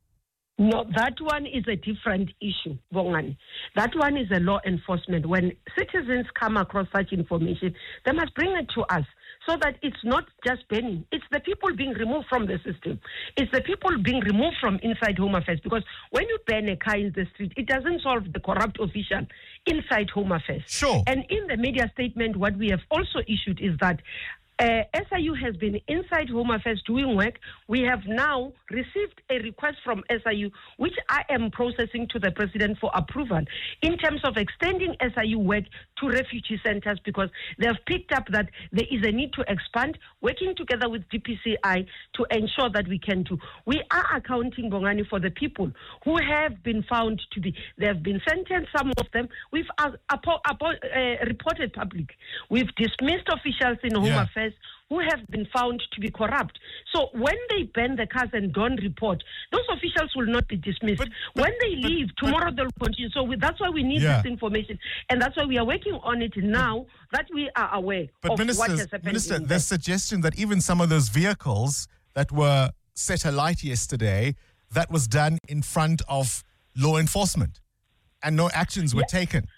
Speaker 11: No, that one is a different issue, Bongani. That one is a law enforcement. When citizens come across such information, they must bring it to us so that it's not just banning. It's the people being removed from the system. It's the people being removed from inside Home Affairs. Because when you ban a car in the street, it doesn't solve the corrupt official inside Home Affairs.
Speaker 10: Sure.
Speaker 11: And in the media statement, what we have also issued is that Uh, S I U has been inside Home Affairs doing work. We have now received a request from S I U, which I am processing to the President for approval, in terms of extending S I U work to refugee centers, because they have picked up that there is a need to expand, working together with D P C I to ensure that we can do. We are accounting, Bongani, for the people who have been found to be, they have been sentenced, some of them. We've uh, apo- apo- uh, reported public. We've dismissed officials in Home yeah. Affairs who have been found to be corrupt. So when they ban the cars and don't report, those officials will not be dismissed. But, but, when they but, leave, but, tomorrow they'll continue. So we, that's why we need yeah. this information. And that's why we are working on it now, that we are aware
Speaker 10: but
Speaker 11: of
Speaker 10: Minister,
Speaker 11: what has happened.
Speaker 10: Minister, there's suggestion that even some of those vehicles that were set alight yesterday, that was done in front of law enforcement and no actions were yeah. taken.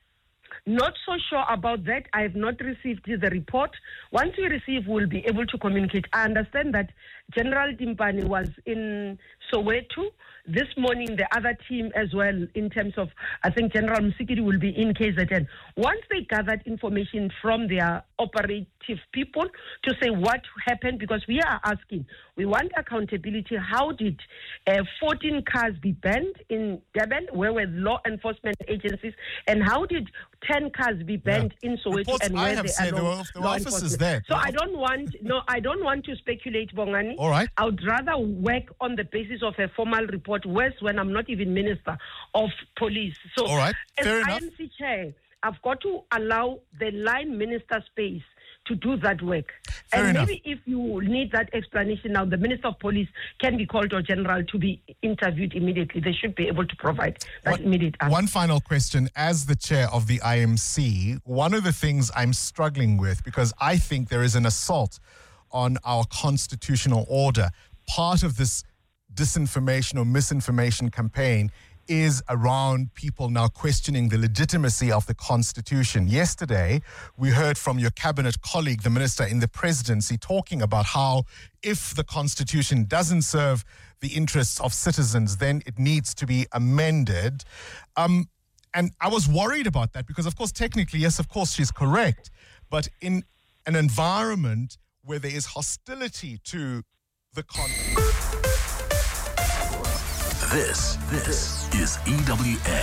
Speaker 11: Not so sure about that. I have not received the report. Once we receive, we'll be able to communicate. I understand that General Timpani was in Soweto this morning, the other team as well, in terms of, I think General Musikiri will be in K Z N. Once they gathered information from their operative people to say what happened, because we are asking, we want accountability. How did uh, fourteen cars be banned in Durban? Where were law enforcement agencies? And how did ten cars be banned yeah. in Soweto?
Speaker 10: Reports
Speaker 11: and
Speaker 10: I
Speaker 11: where
Speaker 10: have
Speaker 11: they
Speaker 10: said
Speaker 11: are
Speaker 10: there
Speaker 11: law,
Speaker 10: were, there
Speaker 11: law
Speaker 10: were officers there.
Speaker 11: So I don't want, no, I don't want to speculate, Bongani.
Speaker 10: All right.
Speaker 11: I would rather work on the basis of a formal report, worse when I'm not even Minister of Police. So
Speaker 10: All right. Fair
Speaker 11: as
Speaker 10: enough.
Speaker 11: I M C chair, I've got to allow the line minister space to do that work.
Speaker 10: Fair
Speaker 11: and
Speaker 10: enough.
Speaker 11: maybe if you need that explanation now, the Minister of Police can be called or General to be interviewed immediately. They should be able to provide that
Speaker 10: One,
Speaker 11: immediate answer.
Speaker 10: one final question. As the chair of the I M C, one of the things I'm struggling with, because I think there is an assault on our constitutional order, part of this disinformation or misinformation campaign is around people now questioning the legitimacy of the Constitution. Yesterday, we heard from your cabinet colleague, the minister in the presidency, talking about how if the Constitution doesn't serve the interests of citizens, then it needs to be amended. Um, and I was worried about that because, of course, technically, yes, of course, she's correct. But in an environment where there is hostility to the Constitution.
Speaker 4: This, this is E W N.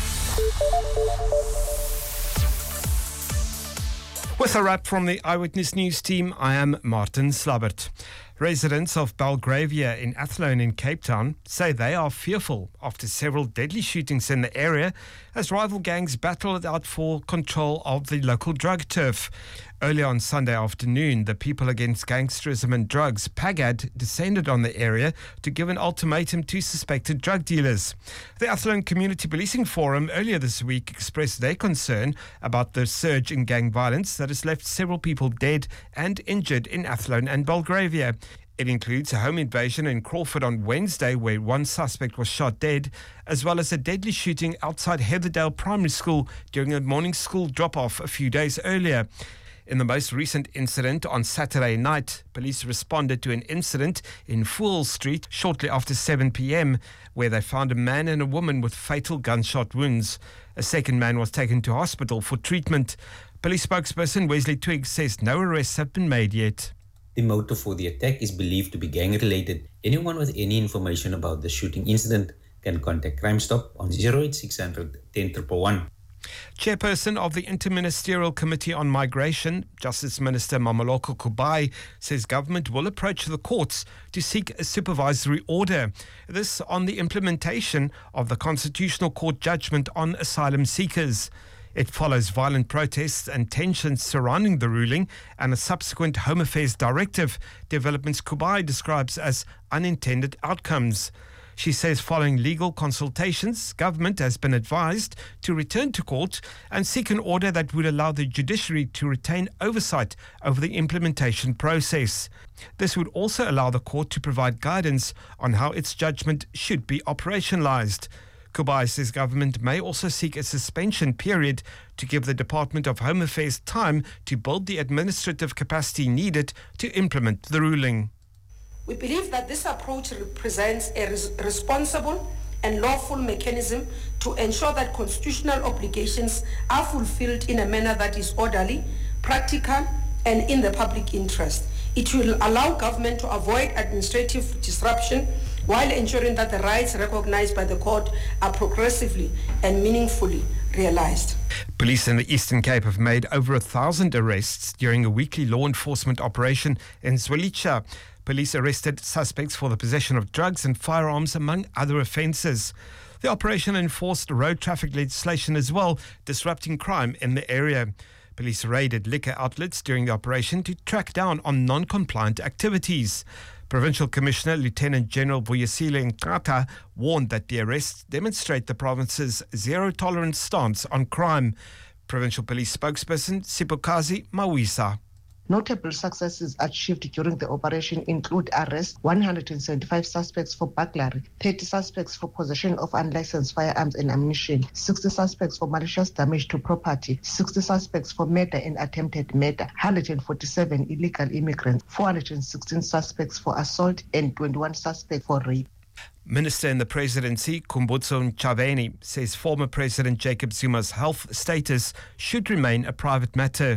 Speaker 12: With a wrap from the Eyewitness News team, I am Martin Slabbert. Residents of Belgravia in Athlone in Cape Town say they are fearful after several deadly shootings in the area as rival gangs battle it out for control of the local drug turf. Earlier on Sunday afternoon, the People Against Gangsterism and Drugs, PAGAD, descended on the area to give an ultimatum to suspected drug dealers. The Athlone Community Policing Forum earlier this week expressed their concern about the surge in gang violence that has left several people dead and injured in Athlone and Belgravia. It includes a home invasion in Crawford on Wednesday where one suspect was shot dead, as well as a deadly shooting outside Heatherdale Primary School during a morning school drop-off a few days earlier. In the most recent incident on Saturday night, police responded to an incident in Fool Street shortly after seven p.m. where they found a man and a woman with fatal gunshot wounds. A second man was taken to hospital for treatment. Police spokesperson Wesley Twiggs says no arrests have been made yet.
Speaker 13: The motive for the attack is believed to be gang-related. Anyone with any information about the shooting incident can contact Crime Stop on zero eight six hundred ten one one one.
Speaker 12: Chairperson of the Interministerial Committee on Migration, Justice Minister Mameloko Kubai, says government will approach the courts to seek a supervisory order. This on the implementation of the Constitutional Court judgment on asylum seekers. It follows violent protests and tensions surrounding the ruling and a subsequent Home Affairs directive, developments Kubai describes as unintended outcomes. She says following legal consultations, government has been advised to return to court and seek an order that would allow the judiciary to retain oversight over the implementation process. This would also allow the court to provide guidance on how its judgment should be operationalized. Kubai says government may also seek a suspension period to give the Department of Home Affairs time to build the administrative capacity needed to implement the ruling.
Speaker 14: We believe that this approach represents a res- responsible and lawful mechanism to ensure that constitutional obligations are fulfilled in a manner that is orderly, practical, and in the public interest. It will allow government to avoid administrative disruption while ensuring that the rights recognized by the court are progressively and meaningfully realized.
Speaker 12: Police in the Eastern Cape have made over a thousand arrests during a weekly law enforcement operation in Zwelitsha. Police arrested suspects for the possession of drugs and firearms, among other offences. The operation enforced road traffic legislation as well, disrupting crime in the area. Police raided liquor outlets during the operation to track down on non-compliant activities. Provincial Commissioner Lieutenant General Vuyisile Nkata warned that the arrests demonstrate the province's zero-tolerance stance on crime. Provincial Police spokesperson Sipokazi Mawisa.
Speaker 15: Notable successes achieved during the operation include arrest one hundred seventy-five suspects for burglary, thirty suspects for possession of unlicensed firearms and ammunition, sixty suspects for malicious damage to property, sixty suspects for murder and attempted murder, one hundred forty-seven illegal immigrants, four hundred sixteen suspects for assault and twenty-one suspects for rape.
Speaker 12: Minister in the Presidency, Khumbudzo Ntshavheni, says former President Jacob Zuma's health status should remain a private matter.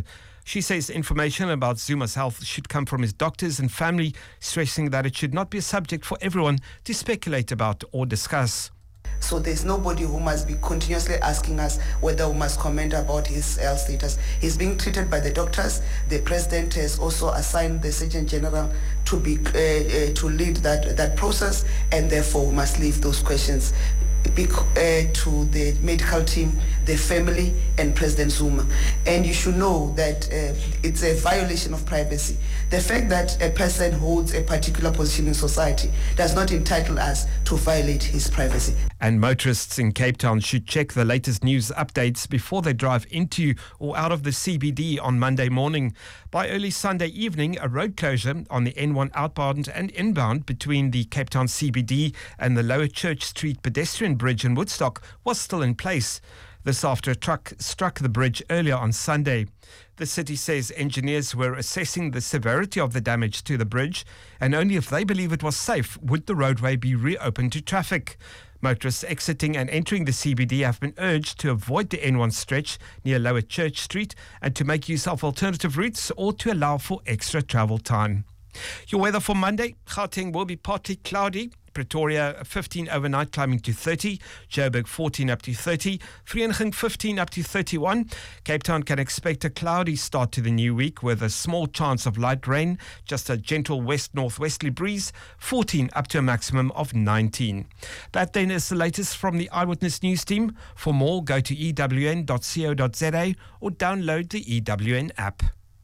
Speaker 12: She says information about Zuma's health should come from his doctors and family, stressing that it should not be a subject for everyone to speculate about or discuss.
Speaker 16: So there's nobody who must be continuously asking us whether we must comment about his health status. He's being treated by the doctors. The president has also assigned the Surgeon General to be uh, uh, to lead that that process, and therefore we must leave those questions Be, uh, to the medical team, the family, and President Zuma. And you should know that uh, it's a violation of privacy. The fact that a person holds a particular position in society does not entitle us to violate his privacy.
Speaker 12: And motorists in Cape Town should check the latest news updates before they drive into or out of the C B D on Monday morning. By early Sunday evening, a road closure on the N one outbound and inbound between the Cape Town C B D and the Lower Church Street pedestrian bridge in Woodstock was still in place. This after a truck struck the bridge earlier on Sunday. The city says engineers were assessing the severity of the damage to the bridge, and only if they believe it was safe would the roadway be reopened to traffic. Motorists exiting and entering the C B D have been urged to avoid the N one stretch near Lower Church Street and to make use of alternative routes or to allow for extra travel time. Your weather for Monday: Gauteng will be partly cloudy. Pretoria fifteen overnight, climbing to thirty. Joburg fourteen up to thirty. Vereeniging fifteen up to thirty-one. Cape Town can expect a cloudy start to the new week with a small chance of light rain. Just a gentle west-northwesterly breeze. fourteen up to a maximum of nineteen. That then is the latest from the Eyewitness News team. For more, go to e w n dot co dot z a or download the E W N app.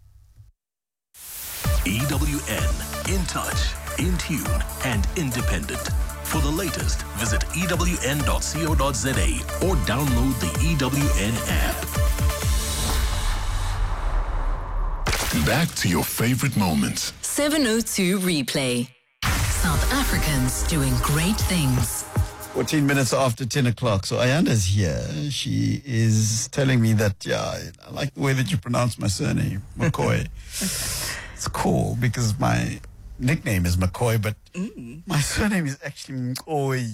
Speaker 4: E W N, in touch, in tune, and independent. For the latest, visit e w n dot co dot z a or download the E W N app.
Speaker 17: Back to your favorite moments.
Speaker 5: seven oh two Replay. South Africans doing great things.
Speaker 18: fourteen minutes after ten o'clock. So Ayanda's here. She is telling me that, yeah, I like the way that you pronounce my surname, McCoy. It's cool because my nickname is McCoy, but mm. my surname is actually McCoy.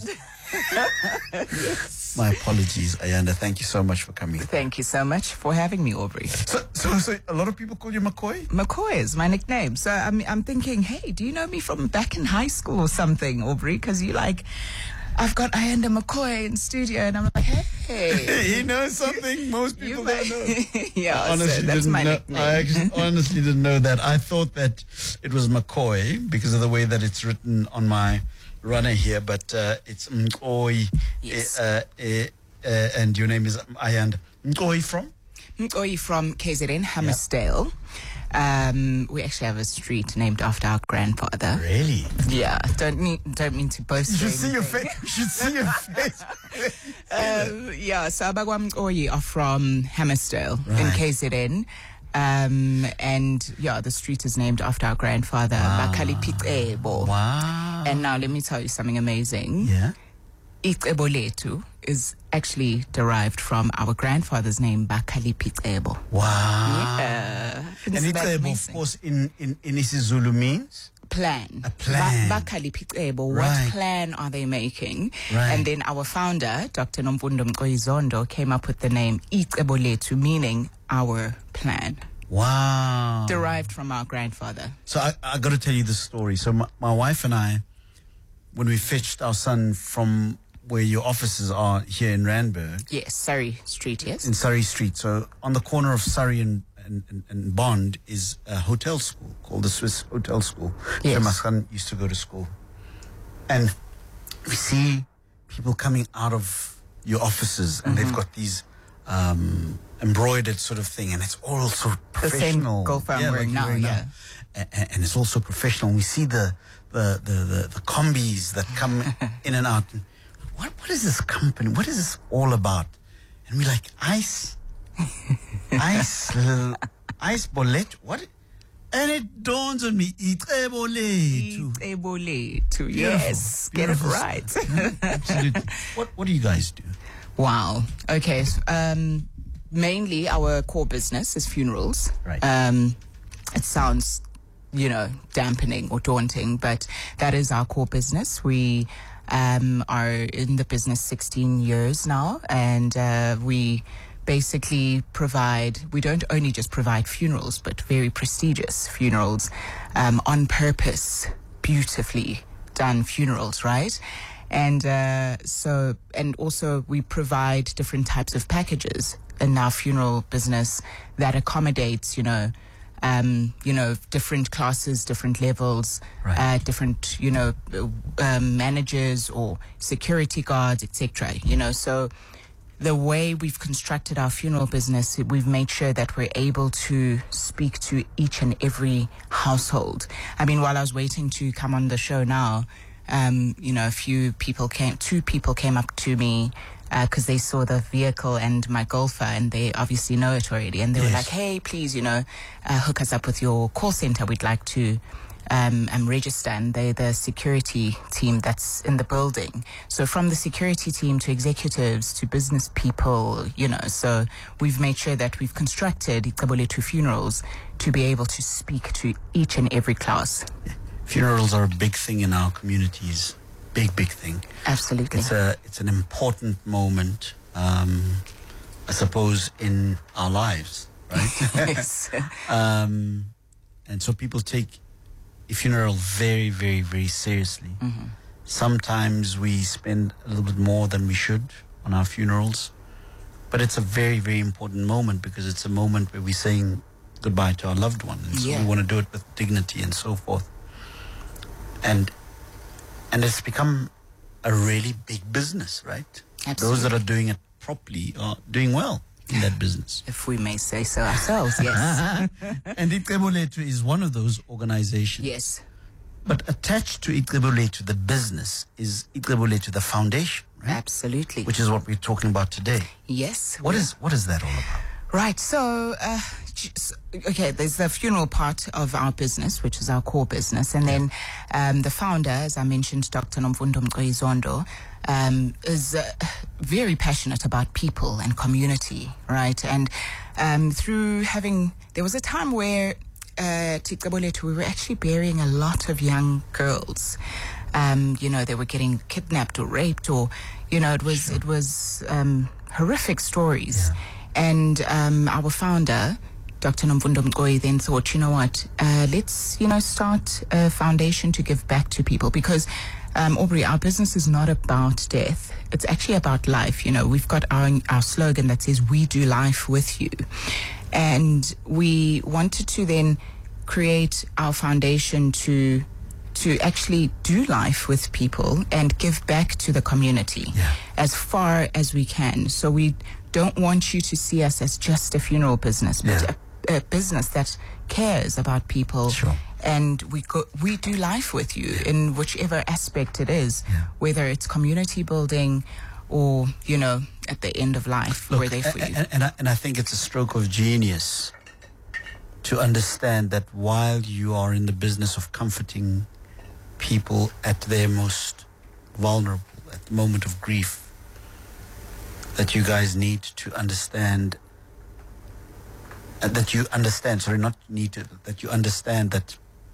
Speaker 18: Yes. My apologies, Ayanda. Thank you so much for coming.
Speaker 19: Thank you so much for having me, Aubrey.
Speaker 18: So, so, so a lot of people call you McCoy?
Speaker 19: McCoy is my nickname. So I'm, I'm thinking, hey, do you know me from back in high school or something, Aubrey? Because you like... I've got Ayanda McCoy in studio, and I'm like, hey.
Speaker 18: He knows something most people don't know.
Speaker 19: Yeah,
Speaker 18: I honestly
Speaker 19: so that's
Speaker 18: didn't
Speaker 19: my
Speaker 18: know,
Speaker 19: nickname.
Speaker 18: I actually honestly didn't know that. I thought that it was McCoy because of the way that it's written on my runner here, but uh, it's Mkoy.
Speaker 19: Yes.
Speaker 18: Uh, uh, uh, and your name is Ayanda. Mkoy from?
Speaker 19: Mkoy from K Z N, Hammersdale. Yep. Um, we actually have a street named after our grandfather.
Speaker 18: Really?
Speaker 19: Yeah. Don't mean don't mean to boast.
Speaker 18: You should see your face. You should see your face.
Speaker 19: um, yeah. So Abagwa Mkoyi are from Hammersdale
Speaker 18: right.
Speaker 19: in K Z N. Um, and yeah, the street is named after our grandfather, wow. Bakali Piqebo.
Speaker 18: Wow.
Speaker 19: And now let me tell you something amazing.
Speaker 18: Yeah.
Speaker 19: Icebo Letu is actually derived from our grandfather's name, Bakali Piqebo.
Speaker 18: Wow.
Speaker 19: Yeah.
Speaker 18: And Icebo, of course, in, in, in isiZulu means?
Speaker 19: Plan.
Speaker 18: A plan.
Speaker 19: Ba- Bakali Piqebo.
Speaker 18: Right.
Speaker 19: What plan are they making?
Speaker 18: Right.
Speaker 19: And then our founder, Doctor Nomfundo Mkoyizondo, came up with the name Icebo Letu, meaning our plan.
Speaker 18: Wow.
Speaker 19: Derived from our grandfather.
Speaker 18: So I, I got to tell you this story. So my, my wife and I, when we fetched our son from where your offices are here in Randburg.
Speaker 19: Yes, Surrey Street, yes.
Speaker 18: In Surrey Street. So on the corner of Surrey and, and, and, and Bond is a hotel school called the Swiss Hotel School.
Speaker 19: Yes.
Speaker 18: Where my son used to go to school. And we see people coming out of your offices and mm-hmm. they've got these um, embroidered sort of thing, and it's all so professional.
Speaker 19: The same golf I'm
Speaker 18: yeah,
Speaker 19: wearing
Speaker 18: like
Speaker 19: now, yeah.
Speaker 18: And, and it's also professional. We see the the, the, the, the combis that come in and out. What what is this company? What is this all about? And we're like, ice, ice, uh, ice bullet. What? And it dawns on me, Icebo Letu.
Speaker 19: Icebo Letu, yes, get it right.
Speaker 18: Absolutely. What what do you guys do?
Speaker 19: Wow. Okay. So, um, mainly our core business is funerals.
Speaker 18: Right.
Speaker 19: Um, it sounds, you know, dampening or daunting, but that is our core business. We um, are in the business sixteen years now, and uh, we basically provide, we don't only just provide funerals, but very prestigious funerals, um, on purpose, beautifully done funerals, right? And uh, so, and also we provide different types of packages in our funeral business that accommodates, you know, um, you know, different classes, different levels, right. uh, different, you know, um, managers or security guards, et cetera. You know, so the way we've constructed our funeral business, we've made sure that we're able to speak to each and every household. I mean, while I was waiting to come on the show now, um, you know, a few people came, two people came up to me because uh, they saw the vehicle and my Golfer, and they obviously know it already. And they yes. were like, hey, please, you know, uh, hook us up with your call center. We'd like to Um, um, register, and they're the security team that's in the building. So from the security team to executives to business people, you know, so we've made sure that we've constructed Ixabolethu Funerals to be able to speak to each and every class.
Speaker 18: Funerals are a big thing in our communities. Big, big thing.
Speaker 19: Absolutely.
Speaker 18: It's a, it's an important moment, um, I suppose, in our lives, right?
Speaker 19: Yes.
Speaker 18: um, and so people take a funeral very, very, very seriously.
Speaker 19: Mm-hmm.
Speaker 18: Sometimes we spend a little bit more than we should on our funerals, but it's a very, very important moment because it's a moment where we're saying goodbye to our loved one, and so
Speaker 19: yeah.
Speaker 18: we want to do it with dignity and so forth. And and it's become a really big business, right?
Speaker 19: Absolutely.
Speaker 18: Those that are doing it properly are doing well in that business.
Speaker 19: If we may say so ourselves, yes.
Speaker 18: And Ixabolethu is one of those organizations.
Speaker 19: Yes.
Speaker 18: But attached to Ixabolethu, the business, is Ixabolethu, the foundation, right?
Speaker 19: Absolutely.
Speaker 18: Which is what we're talking about today.
Speaker 19: Yes.
Speaker 18: What is what is that all about?
Speaker 19: Right. So, uh, okay, there's the funeral part of our business, which is our core business. And then um, the founder, as I mentioned, Doctor Nomfundo Mqoyi-Zondo, um, is uh, very passionate about people and community, right? And um, through having, there was a time where uh, Ixabolethu, we were actually burying a lot of young girls. Um, you know, they were getting kidnapped or raped, or, you know, it was, sure. it was um, horrific stories. Yeah. And um, our founder, Doctor Nomfundo Mqoyi, then thought, you know what, uh, let's, you know, start a foundation to give back to people. Because, um, Aubrey, our business is not about death. It's actually about life. You know, we've got our, our slogan that says, we do life with you. And we wanted to then create our foundation to to actually do life with people and give back to the community
Speaker 18: yeah.
Speaker 19: as far as we can. So we don't want you to see us as just a funeral business, but
Speaker 18: yeah.
Speaker 19: a, a business that cares about people.
Speaker 18: Sure.
Speaker 19: And we go, we do life with you
Speaker 18: yeah.
Speaker 19: in whichever aspect it is,
Speaker 18: yeah.
Speaker 19: whether it's community building or, you know, at the end of life,
Speaker 18: Look,
Speaker 19: we're there for
Speaker 18: and,
Speaker 19: you.
Speaker 18: And, and, I, and I think it's a stroke of genius to understand that while you are in the business of comforting people at their most vulnerable, at the moment of grief, that you guys need to understand, uh, that you understand, sorry, not need to, that you understand that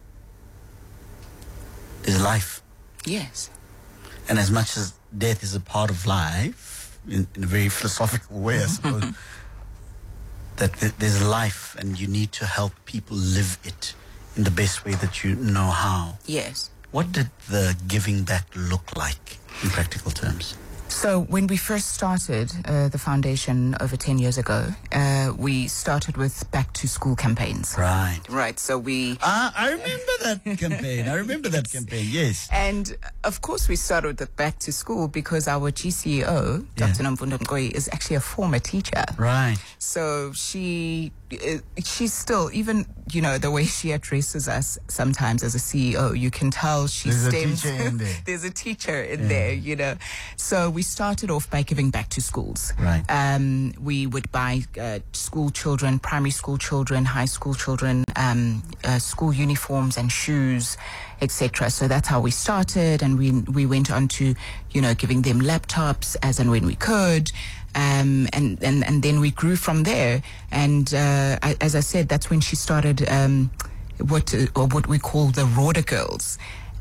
Speaker 18: there's life.
Speaker 19: Yes.
Speaker 18: And as much as death is a part of life, in, in a very philosophical way, I suppose, that th- there's life and you need to help people live it in the best way that you know how.
Speaker 19: Yes.
Speaker 18: What did the giving back look like in practical terms?
Speaker 19: So when we first started uh, the foundation over ten years ago, uh, we started with back to school campaigns.
Speaker 18: Right.
Speaker 19: Right. So we...
Speaker 18: Ah, I remember that campaign. I remember that campaign, yes.
Speaker 19: And of course we started with back to school because our G C E O, Doctor Yeah. Nomfundo Mqoyi, is actually a former teacher.
Speaker 18: Right.
Speaker 19: So she... Uh, she's still, even, you know, the way she addresses us sometimes as a C E O, you can tell she
Speaker 18: There's
Speaker 19: stems...
Speaker 18: a teacher in there.
Speaker 19: There's a teacher in
Speaker 18: Yeah.
Speaker 19: there, you know. So we started off by giving back to schools.
Speaker 18: Right.
Speaker 19: Um, we would buy uh, school children, primary school children, high school children, um, uh, school uniforms and shoes, et cetera. So that's how we started, and we we went on to, you know, giving them laptops as and when we could. Um, and, and, and then we grew from there. And uh, I, as I said, that's when she started um, what uh, or what we call the Rhoda Girls.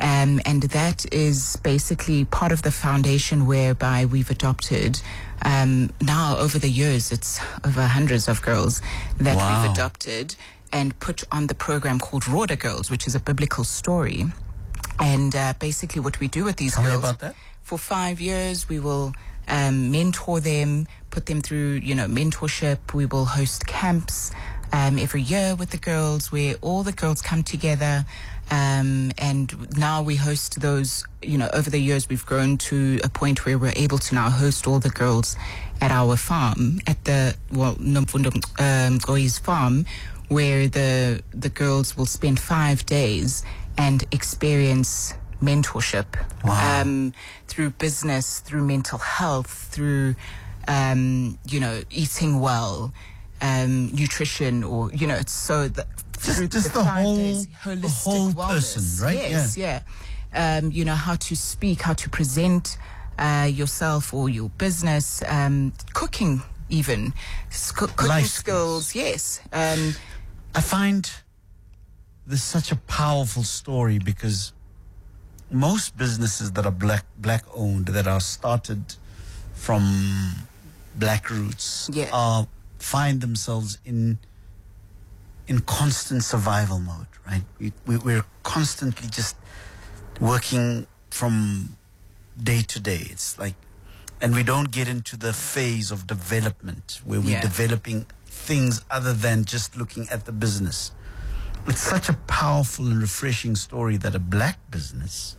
Speaker 19: Um, and that is basically part of the foundation whereby we've adopted, um, now over the years, it's over hundreds of girls that
Speaker 18: Wow.
Speaker 19: we've adopted and put on the program called Rhoda Girls, which is a biblical story. And uh, basically what we do with these
Speaker 18: Tell me
Speaker 19: girls,
Speaker 18: about that.
Speaker 19: for five years, we will um, mentor them, put them through, you know, mentorship. We will host camps um, every year with the girls where all the girls come together. Um, and now we host those, you know, over the years we've grown to a point where we're able to now host all the girls at our farm, at the, well, Nomfundo um, Goi's farm, where the the girls will spend five days and experience mentorship
Speaker 18: Wow.
Speaker 19: um, through business, through mental health, through, um, you know, eating well, um, nutrition, or, you know, it's so that
Speaker 18: Just, just the
Speaker 19: five
Speaker 18: whole,
Speaker 19: days,
Speaker 18: the
Speaker 19: holistic
Speaker 18: whole
Speaker 19: wellness.
Speaker 18: person, right?
Speaker 19: Yes, yeah. Um, you know, how to speak, how to present uh, yourself or your business, um, cooking even, Sc- cooking
Speaker 18: Life
Speaker 19: skills, yes. Um,
Speaker 18: I find this such a powerful story because most businesses that are black black owned, that are started from black roots,
Speaker 19: Yeah.
Speaker 18: are find themselves in in constant survival mode, right? We, we, we're constantly just working from day to day. It's like, and we don't get into the phase of development where we're
Speaker 19: Yeah.
Speaker 18: developing things other than just looking at the business. It's such a powerful and refreshing story that a black business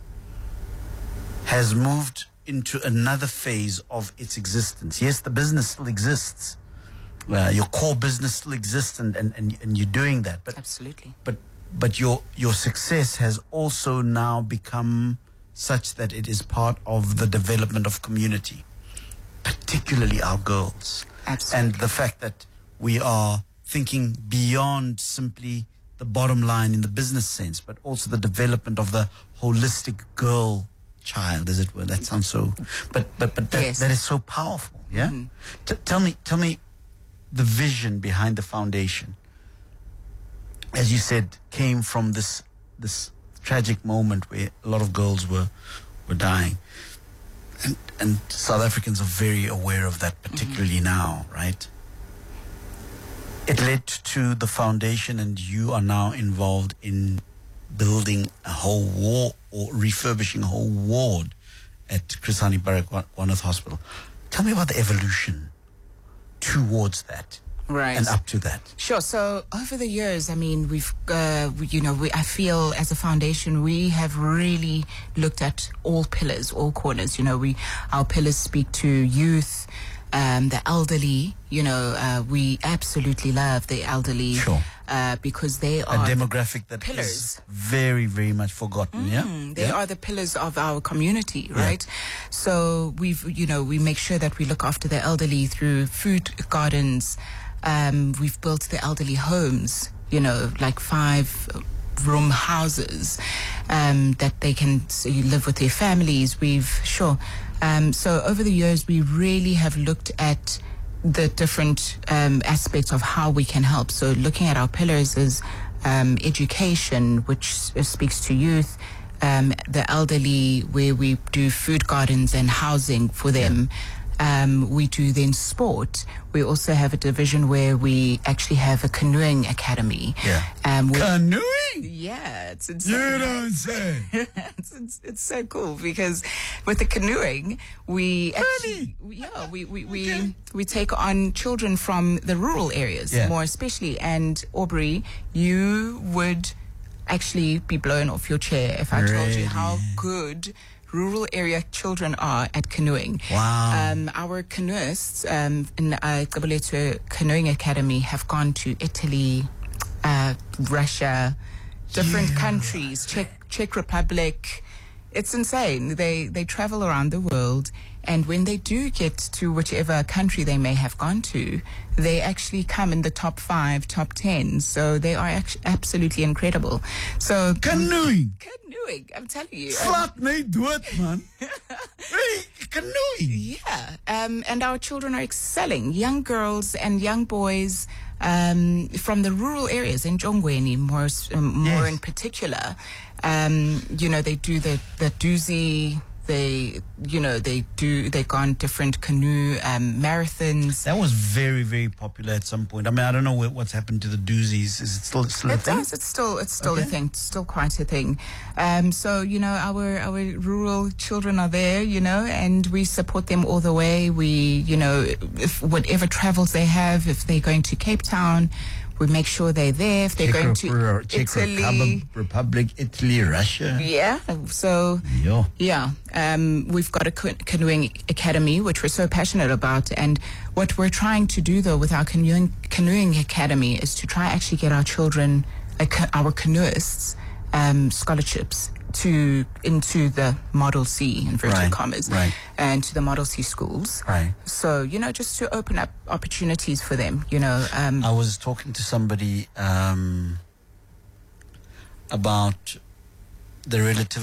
Speaker 18: has moved into another phase of its existence. Yes, the business still exists. Uh, your core business still exists, and, and, and, and you're doing that. But
Speaker 19: absolutely.
Speaker 18: But but your your success has also now become such that it is part of the development of community, particularly our girls.
Speaker 19: Absolutely.
Speaker 18: And the fact that we are thinking beyond simply the bottom line in the business sense, but also the development of the holistic girl child, as it were. That sounds so, but but but that,
Speaker 19: Yes.
Speaker 18: that is so powerful. Yeah.
Speaker 19: Mhm.
Speaker 18: T- tell me, tell me, the vision behind the foundation, as you said, came from this this tragic moment where a lot of girls were were dying, and and South Africans are very aware of that, particularly now, right? It led to the foundation, and you are now involved in building a whole ward or refurbishing a whole ward at Chris Hani Baragwanath Hospital. Tell me about the evolution towards that,
Speaker 19: Right.
Speaker 18: and up to that.
Speaker 19: Sure. So over the years, I mean, we've, uh, we, you know, we, I feel as a foundation, we have really looked at all pillars, all corners. You know, we, our pillars speak to youth, um, the elderly. You know, uh, we absolutely love the elderly.
Speaker 18: Sure.
Speaker 19: Uh, because they
Speaker 18: A
Speaker 19: are
Speaker 18: demographic that
Speaker 19: pillars.
Speaker 18: is very, very much forgotten. Yeah,
Speaker 19: Mm, they
Speaker 18: yeah?
Speaker 19: are the pillars of our community,
Speaker 18: Yeah.
Speaker 19: right? So we've, you know, we make sure that we look after the elderly through food gardens. Um, we've built the elderly homes, you know, like five room houses um, that they can s- live with their families. We've, sure. Um, so over the years, we really have looked at the different um, aspects of how we can help. So looking at our pillars is um, education, which s- speaks to youth, um, the elderly, where we do food gardens and housing for them. Um, we do then sport. We also have a division where we actually have a canoeing academy.
Speaker 18: Yeah.
Speaker 19: Um, where-
Speaker 18: Canoeing?
Speaker 19: Yeah, it's insane.
Speaker 18: You don't say.
Speaker 19: it's, it's, it's so cool because with the canoeing, we actually, we- yeah, we, we, we, we take on children from the rural areas
Speaker 18: Yeah.
Speaker 19: more especially. And Aubrey, you would actually be blown off your chair if I told
Speaker 18: Really?
Speaker 19: you how good rural area children are at canoeing.
Speaker 18: Wow.
Speaker 19: Um, our canoeists um, in uh, Kabuletu Canoeing Academy have gone to Italy, uh, Russia, different countries, Czech, Czech Republic. It's insane. They they travel around the world And when they do get to whichever country they may have gone to, they actually come in the top five, top ten. So they are actually absolutely incredible. So
Speaker 18: canoeing,
Speaker 19: canoeing. I'm telling you,
Speaker 18: flat me do it, man. Hey, canoeing.
Speaker 19: Yeah, um, and our children are excelling. Young girls and young boys um, from the rural areas in Jongweni, more um, more yes. in particular. Um, you know, they do the the doozy. They, you know, they do, they go on different canoe um, marathons.
Speaker 18: That was very, very popular at some point. I mean, I don't know what, what's happened to the doozies. Is it still, still a
Speaker 19: it
Speaker 18: thing?
Speaker 19: Does. It's still, it's still
Speaker 18: okay.
Speaker 19: a thing. It's still quite a thing. Um, so, you know, our, our rural children are there, you know, and we support them all the way. We, you know, if whatever travels they have, if they're going to Cape Town, we make sure they're there. If they're
Speaker 18: Czech
Speaker 19: going to
Speaker 18: Czech
Speaker 19: Italy,
Speaker 18: Republic, Italy, Russia.
Speaker 19: Yeah. So,
Speaker 18: yeah.
Speaker 19: yeah. Um, we've got a canoeing academy, which we're so passionate about. And what we're trying to do, though, with our canoeing, canoeing academy is to try actually get our children, our canoeists, um, scholarships to into the Model C, inverted
Speaker 18: right,
Speaker 19: commas,
Speaker 18: right.
Speaker 19: and to the Model C schools.
Speaker 18: Right.
Speaker 19: So, you know, just to open up opportunities for them, you know. Um,
Speaker 18: I was talking to somebody um, about the relativity